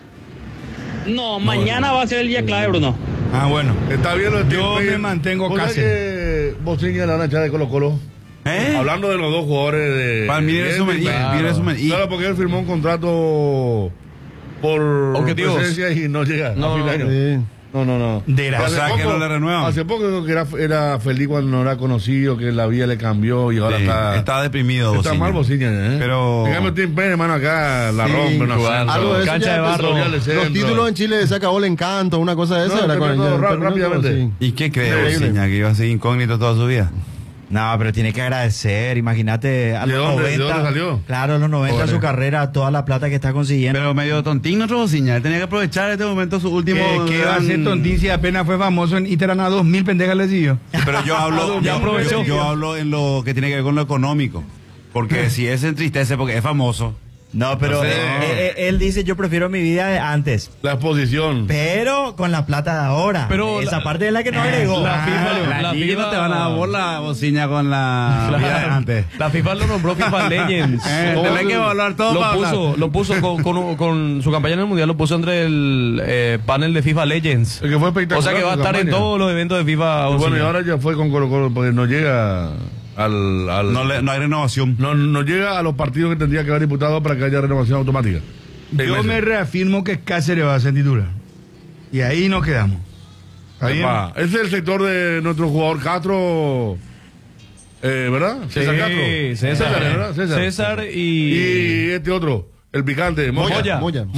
No, mañana va a ser el día clave, Bruno.
Ah, bueno.
Está bien lo de Team
Yo
Pain.
me mantengo
¿Vos sabés
casi.
que Bociña le van a echar de Colo-Colo? Hablando de los dos jugadores de...
Mire resumen.
Claro, porque él firmó un contrato por
Objetivos.
presencia y no llega a fin de año. No.
O sea, que no le renuevan.
Hace poco que era feliz cuando no era conocido, que la vida le cambió y ahora
está deprimido.
Está
Bociña.
mal Bociña,
Pero...
En cambio, Team Pain, hermano, acá la rompe.
Algo de eso
Cancha
ya
de barro.
empezó. Los títulos en Chile se acabó el encanto, una cosa de esa.
No,
era
terminó
con- ya-
rápidamente.
sí.
¿Y qué cree
Increíble.
Bociña? ¿Que iba a ser incógnito toda su vida?
No, pero tiene que agradecer. Imagínate a
¿De
los
dónde
90.
salió?
Claro, a los 90 de su carrera, toda la plata que está consiguiendo.
Pero medio tontín nuestro Bociña. Él tenía que aprovechar este momento su último...
¿Qué va a ser tontín si apenas fue famoso en Iterana 2000 pendejas le siguió?
Pero yo hablo, yo hablo en lo que tiene que ver con lo económico. Porque si él se entristece porque es famoso.
No, pero
Entonces-
él dice, yo prefiero mi vida de antes.
La exposición.
Pero con la plata de ahora.
Pero
esa
la-
parte es la que no agregó.
la FIFA-
La
la
liga
FIFA-
no te van a dar bola, Bociña, con la vida de antes.
La FIFA lo nombró FIFA Legends.
Tenés que evaluar todo para hablar.
Lo puso con su campaña en el Mundial, lo puso entre el panel de FIFA Legends.
El que fue espectacular.
O sea que va a
su
estar en
campaña.
todos los eventos de FIFA.
Y bueno, y
Bociña.
ahora ya fue con Colo-Colo porque no llega al
No hay renovación.
no llega a los partidos que tendría que haber disputado para que haya renovación automática.
Yo me reafirmo que Cáceres va a ser titular. Y ahí nos quedamos. ¿Está bien?
Epa, ese es el sector de nuestro jugador Castro, ¿verdad? César Castro.
César,
¿verdad?
César
y este otro, el picante, Moya.
Moya.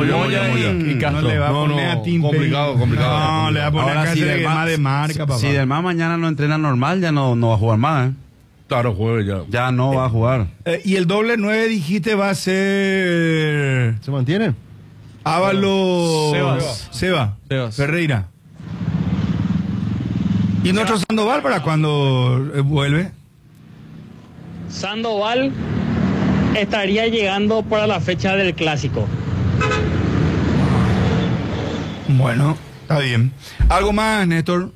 Y
Castro.
No le va a
No,
poner
no,
a Tim
complicado.
No, le va a poner
Ahora,
a
si
Cáceres
Del
que es más de marca, papá.
Si Del Mas mañana no entrena normal, ya no va a jugar más.
Claro, jueves ya.
Ya no va a jugar.
Y el doble 9 dijiste va a ser
¿Se mantiene?
Ávalo
Sebas.
Ferreira. ¿Y nuestro Sandoval para cuándo vuelve?
Sandoval estaría llegando para la fecha del clásico.
Bueno, está bien. ¿Algo más, Néstor?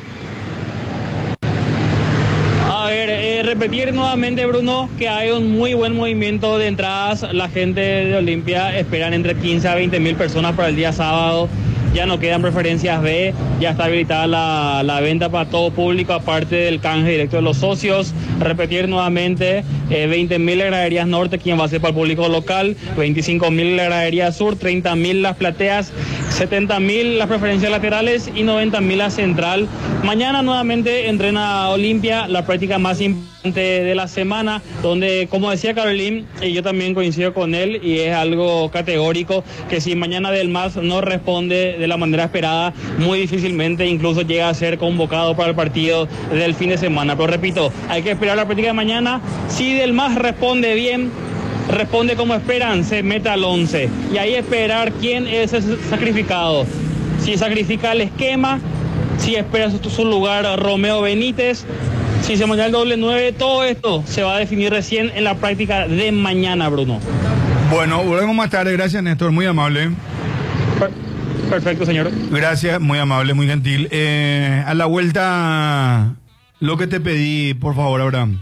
A ver, repetir nuevamente, Bruno, que hay un muy buen movimiento de entradas. La gente de Olimpia esperan entre 15 a 20 mil personas para el día sábado. Ya no quedan preferencias B, ya está habilitada la venta para todo público, aparte del canje directo de los socios. Repetir nuevamente, 20.000 la gradería norte, quien va a ser para el público local, 25.000 la gradería sur, 30.000 las plateas, 70.000 las preferencias laterales y 90.000 la central. Mañana nuevamente entrena Olimpia, la práctica más importante de la semana, donde, como decía Carolín, y yo también coincido con él, y es algo categórico, que si mañana Del Mas no responde de la manera esperada, muy difícilmente incluso llega a ser convocado para el partido del fin de semana. Pero repito, hay que esperar la práctica de mañana. Si Del Mas responde bien, responde como esperan, se mete al 11. Y ahí esperar quién es el sacrificado. Si sacrifica el esquema, si espera su lugar Romeo Benítez, si se mantiene el doble 9, todo esto se va a definir recién en la práctica de mañana, Bruno.
Bueno, volvemos más tarde. Gracias, Néstor. Muy amable.
Perfecto, señor.
Gracias, muy amable, muy gentil. A la vuelta, lo que te pedí, por favor, Abraham.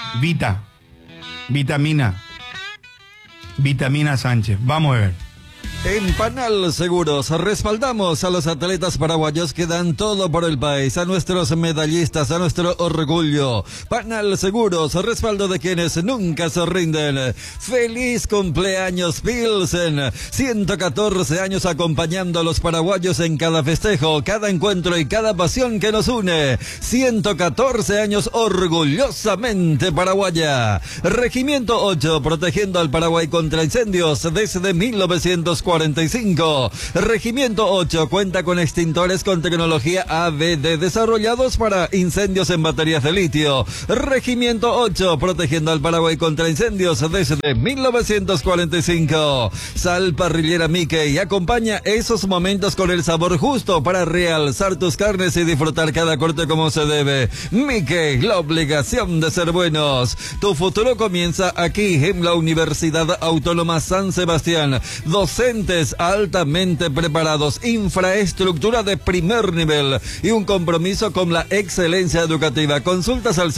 Vitamina Sánchez. Vamos a ver.
En Panal Seguros respaldamos a los atletas paraguayos que dan todo por el país, a nuestros medallistas, a nuestro orgullo. Panal Seguros, respaldo de quienes nunca se rinden. ¡Feliz cumpleaños, Pilsen! 114 años acompañando a los paraguayos en cada festejo, cada encuentro y cada pasión que nos une. 114 años orgullosamente paraguaya. Regimiento 8, protegiendo al Paraguay contra incendios desde 1945. Regimiento 8 cuenta con extintores con tecnología ABD desarrollados para incendios en baterías de litio. Regimiento 8 protegiendo al Paraguay contra incendios desde 1945. Sal Parrillera Mickey acompaña esos momentos con el sabor justo para realzar tus carnes y disfrutar cada corte como se debe. Mickey, la obligación de ser buenos. Tu futuro comienza aquí en la Universidad Autónoma San Sebastián. Docentes altamente preparados, infraestructura de primer nivel y un compromiso con la excelencia educativa. Consultas al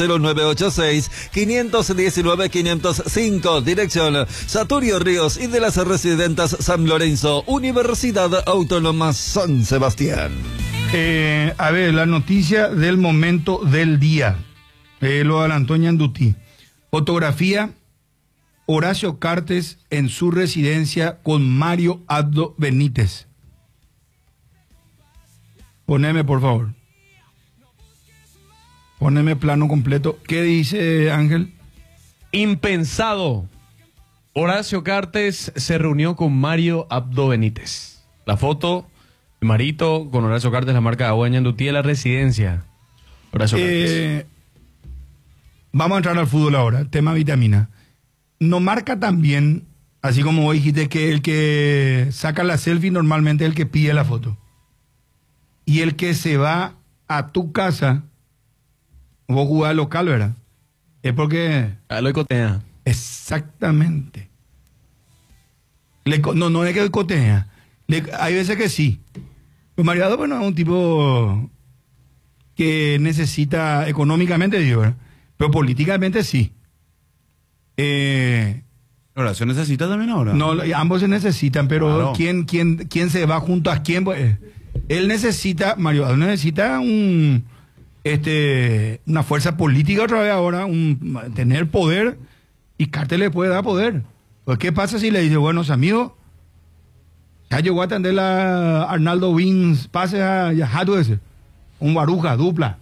0986-519-505, dirección Saturio Ríos y de las Residentas San Lorenzo, Universidad Autónoma San Sebastián.
A ver, la noticia del momento del día. Lo adelantó Ñandutí. Fotografía: Horacio Cartes en su residencia con Mario Abdo Benítez. Poneme, por favor. Poneme plano completo. ¿Qué dice Ángel?
Impensado. Horacio Cartes se reunió con Mario Abdo Benítez. La foto de Marito con Horacio Cartes, la marca de agua de Ñandutí, de la residencia. Horacio Cartes.
Vamos a entrar al fútbol ahora. Tema vitamina. No marca también, así como vos dijiste, que el que saca la selfie normalmente es el que pide la foto. Y el que se va a tu casa, vos jugás local, ¿verdad? Es porque...
lo cotea.
Exactamente. No es que cotea. Hay veces que sí. Pues Mariado, bueno, es un tipo que necesita económicamente, digo, ¿verdad? Pero políticamente sí.
¿Horacio necesita también ahora?
No, ambos se necesitan, pero
claro.
¿quién se va junto a quién? Pues, él necesita, Mario necesita una fuerza política otra vez ahora, tener poder, y Cartes le puede dar poder. Pues, ¿qué pasa si le dice, buenos amigos, ya llegó a atender a Arnaldo Wins, pase a Jado ese, un Baruja, dupla?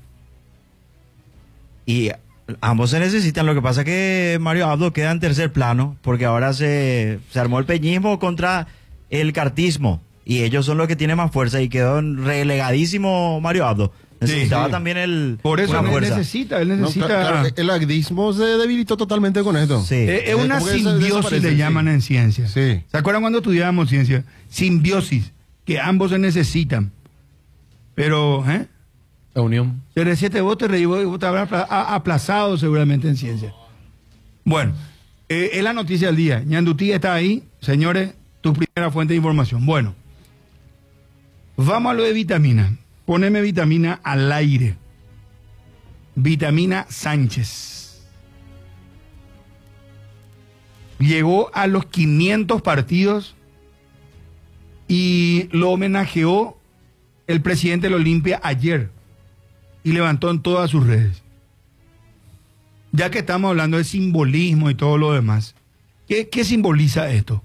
Y ambos se necesitan. Lo que pasa es que Mario Abdo queda en tercer plano porque ahora se armó el peñismo contra el cartismo y ellos son los que tienen más fuerza y quedó relegadísimo Mario Abdo. Necesitaba también
por eso
una
él necesita. No,
claro, el agdismo se debilitó totalmente con esto.
Sí. Es una simbiosis, le llaman en ciencia.
Sí.
¿Se acuerdan cuando estudiábamos ciencia? Simbiosis, que ambos se necesitan. Pero,
la unión.
CR7 vos te habrás aplazado seguramente en ciencia. Bueno, es la noticia del día. Ñandutí está ahí, señores, tu primera fuente de información. Bueno, vamos a lo de vitamina. Poneme vitamina al aire. Vitamina Sánchez. Llegó a los 500 partidos y lo homenajeó el presidente de la Olimpia ayer. Y levantó en todas sus redes. Ya que estamos hablando de simbolismo y todo lo demás, ¿qué simboliza esto?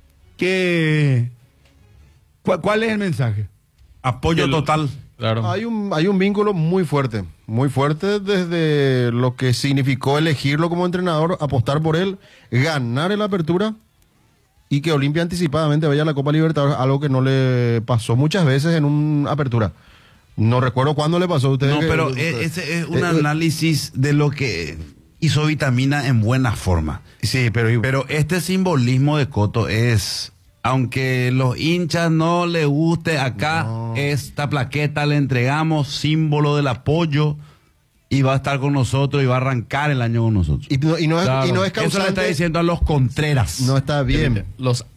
¿Cuál es el mensaje?
Apoyo total.
Claro.
Hay un vínculo muy fuerte desde lo que significó elegirlo como entrenador, apostar por él, ganar en la apertura y que Olimpia anticipadamente vaya a la Copa Libertadores, algo que no le pasó muchas veces en una apertura. No recuerdo cuándo le pasó a ustedes.
No, pero ese es un análisis de lo que hizo Vitamina en buena forma.
Sí, pero
este simbolismo de Coto es, aunque los hinchas no les guste acá, esta plaqueta le entregamos, símbolo del apoyo, y va a estar con nosotros y va a arrancar el año con nosotros.
Y no es causante.
Eso le está diciendo a los Contreras.
No está bien.
Los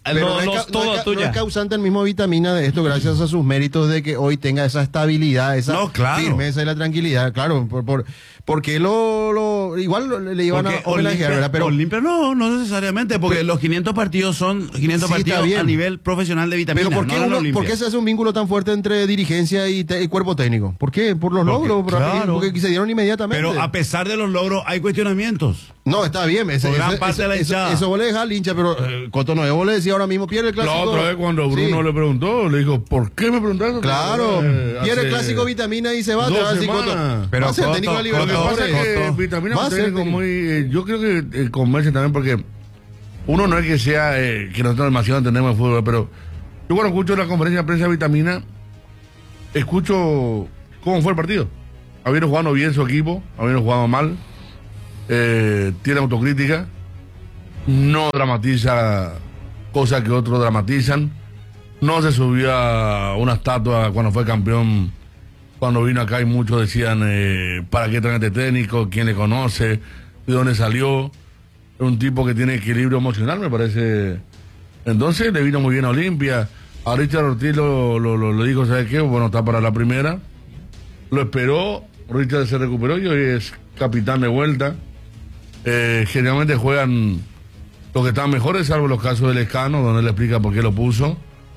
Pero no es causante el mismo Vitamina de esto, gracias a sus méritos de que hoy tenga esa estabilidad, esa firmeza y la tranquilidad. Claro, porque igual le iban a homenajear, ¿verdad? Pero
Olimpia no necesariamente, porque los 500 partidos son 500 partidos a nivel profesional de Vitamina.
Pero ¿por qué se hace un vínculo tan fuerte entre dirigencia y cuerpo técnico? ¿Por qué? Por los logros, porque se dieron inmediatamente.
Pero a pesar de los logros hay cuestionamientos.
No, está bien, eso vos le dejás al hincha, pero Coto Nuevo vos le decía ahora mismo, pierde el clásico.
La otra vez cuando Bruno le preguntó, le dijo, ¿por qué me preguntaste?
Claro, pierde el clásico Vitamina y se va, te va a decir Coto.
Pero va a ser técnico de Libertadores. Vitamina es un técnico muy, yo creo que convence también porque uno no es que sea, que nosotros demasiado entendemos el fútbol, pero yo cuando escucho la conferencia de prensa de Vitamina, escucho cómo fue el partido. Habían jugado bien su equipo, habían jugado mal. Tiene autocrítica, no dramatiza cosas que otros dramatizan, no se subió a una estatua cuando fue campeón. Cuando vino acá y muchos decían ¿para qué traen este técnico? ¿Quién le conoce? ¿De dónde salió? Es un tipo que tiene equilibrio emocional, me parece. Entonces le vino muy bien a Olimpia. A Richard Ortiz lo dijo, ¿sabes qué? Bueno, está para la primera, lo esperó, Richard se recuperó y hoy es capitán de vuelta. Generalmente juegan los que están mejores, salvo los casos del Escano, donde él explica por qué lo puso.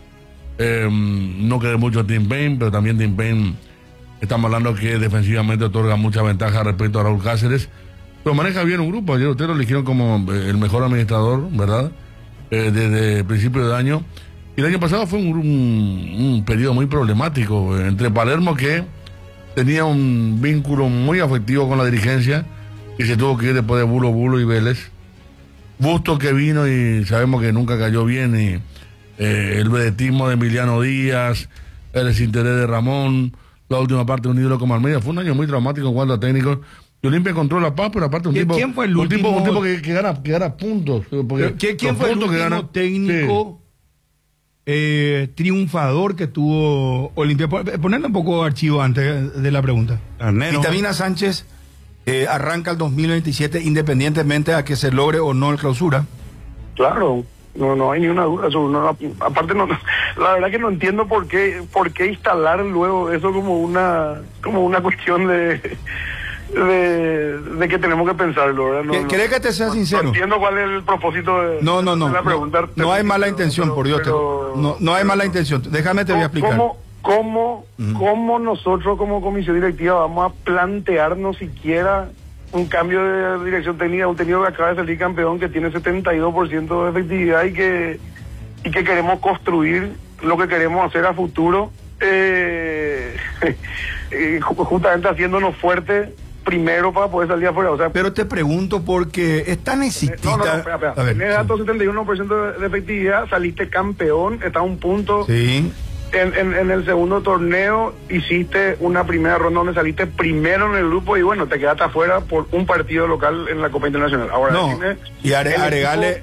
No cree mucho a Tim Payne, pero también Tim Payne, estamos hablando que defensivamente otorga mucha ventaja respecto a Raúl Cáceres, pero maneja bien un grupo. Ayer ustedes lo eligieron como el mejor administrador, ¿verdad? Desde principio de año. Y el año pasado fue un periodo muy problemático entre Palermo, que tenía un vínculo muy afectivo con la dirigencia y se tuvo que ir después de Bulo y Vélez. Busto, que vino y sabemos que nunca cayó bien, y el vedetismo de Emiliano Díaz, el desinterés de Ramón, la última parte de un ídolo como Almeida. Fue un año muy traumático en cuanto a técnicos. Y Olimpia encontró la paz, pero aparte
¿Quién fue el último?
Un tipo que gana puntos.
¿Quién fue el último técnico triunfador que tuvo Olimpia? Ponerle un poco archivo antes de la pregunta. Vitamina Sánchez arranca el 2027 independientemente a que se logre o no el clausura.
Claro, no hay ni una duda. Aparte, la verdad que no entiendo por qué instalar luego eso como una cuestión de que tenemos que pensarlo, ¿verdad?
¿Querés que te sea sincero?
No entiendo cuál es el propósito de la pregunta.
No hay mala intención, por Dios. No hay mala intención. Déjame te voy a explicar.
¿Cómo nosotros como comisión directiva vamos a plantearnos siquiera un cambio de dirección técnica? Un técnico que acaba de salir campeón, que tiene 72% de efectividad y que queremos construir lo que queremos hacer a futuro, justamente haciéndonos fuertes primero para poder salir afuera. O sea,
pero te pregunto porque es tan exitita.
Espera. Tenés datos 71% de efectividad, saliste campeón, está a un punto.
Sí.
En el segundo torneo hiciste una primera ronda donde saliste primero en el grupo y bueno, te quedaste afuera por un partido local en la Copa Internacional. Ahora,
y agregale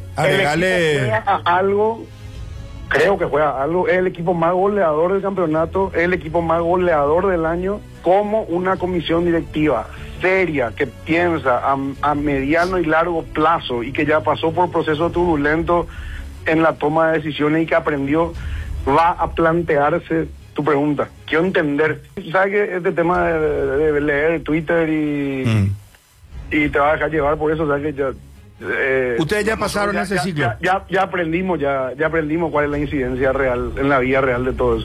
algo. Creo que juega algo, es el equipo más goleador del campeonato, es el equipo más goleador del año, como una comisión directiva seria que piensa a mediano y largo plazo y que ya pasó por procesos turbulentos en la toma de decisiones y que aprendió, va a plantearse tu pregunta. Quiero entender, ¿sabes que este tema de leer Twitter y te va a dejar llevar por eso? ¿Sabes que ya...
ustedes ya pasaron ese ciclo.
Ya aprendimos cuál es la incidencia real en la vida real de todo eso.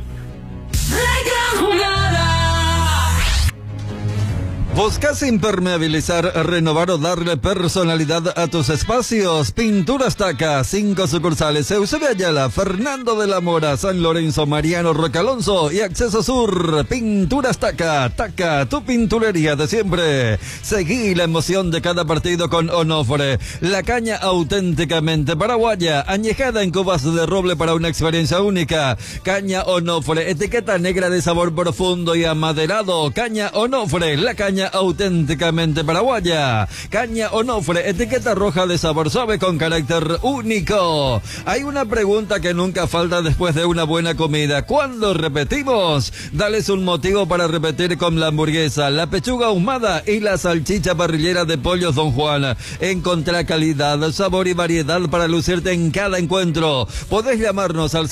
¿Buscas impermeabilizar, renovar o darle personalidad a tus espacios? Pinturas Taca, 5 sucursales: Eusebio Ayala, Fernando de la Mora, San Lorenzo, Mariano Roca Alonso y Acceso Sur. Pinturas Taca, tu pinturería de siempre. Seguí la emoción de cada partido con Onofre, la caña auténticamente paraguaya, añejada en cubas de roble para una experiencia única. Caña Onofre, etiqueta negra de sabor profundo y amaderado. Caña Onofre, la caña caña auténticamente paraguaya. Caña Onofre, etiqueta roja de sabor suave con carácter único. Hay una pregunta que nunca falta después de una buena comida. ¿Cuándo repetimos? Dales un motivo para repetir con la hamburguesa, la pechuga ahumada y la salchicha parrillera de Pollos Don Juan. Encontrá calidad, sabor y variedad para lucirte en cada encuentro. Podés llamarnos al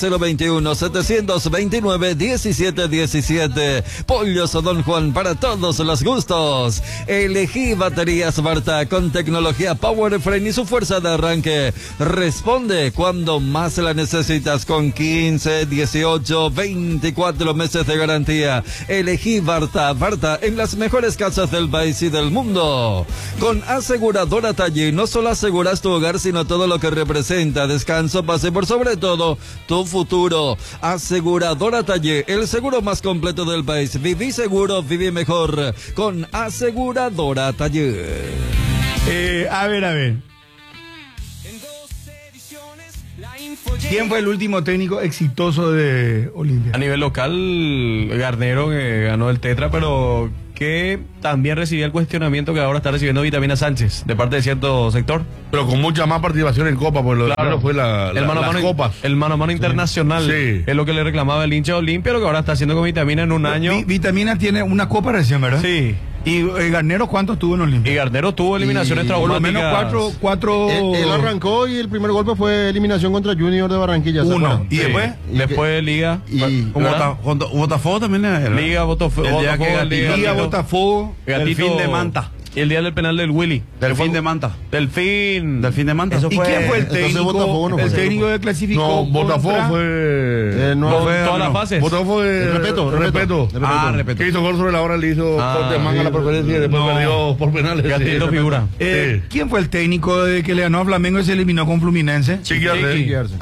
021-729-1717. Pollos Don Juan, para todos los gustos. Elegí baterías Varta con tecnología Power Frame y su fuerza de arranque. Responde cuando más la necesitas con 15, 18, 24 meses de garantía. Elegí Varta en las mejores casas del país y del mundo. Con Aseguradora Taller no solo aseguras tu hogar, sino todo lo que representa descanso, paz y por sobre todo tu futuro. Aseguradora Taller, el seguro más completo del país. Viví seguro, viví mejor con Aseguradora Taller.
A ver. ¿Quién fue el último técnico exitoso de Olimpia?
A nivel local, Garnero, que ganó el Tetra, pero que también recibía el cuestionamiento que ahora está recibiendo Vitamina Sánchez, de parte de cierto sector.
Pero con mucha más participación en Copa, porque lo claro, fue las copas.
El mano a mano internacional.
Sí.
Es lo que le reclamaba el hincha de Olimpia, lo que ahora está haciendo con Vitamina en un año.
Vitamina tiene una copa recién, ¿verdad?
Sí.
¿Y Garnero cuánto tuvo en Olimpia?
Y Garnero tuvo eliminaciones traumáticas.
Por lo menos cuatro...
Él arrancó y el primer golpe fue eliminación contra Junior de Barranquilla.
Uno.
¿Y después? Después Liga.
Y Botafogo también es, ¿verdad?
Liga, Botafogo.
Liga, Botafogo.
El fin de Manta.
Y el día del penal del Willy.
Del fin de Manta.
Del fin de Manta.
¿Y quién fue el técnico? El técnico que clasificó.
No, Botafogo fue.
No fue todas las fases.
Botafogo fue. Respeto.
Respeto.
Que hizo gol sobre la hora, le hizo corte de manga a la preferencia y después perdió por penales.
Gatito figura.
¿Quién fue el técnico que le ganó a Flamengo y se eliminó con Fluminense?
Chiqui Arce.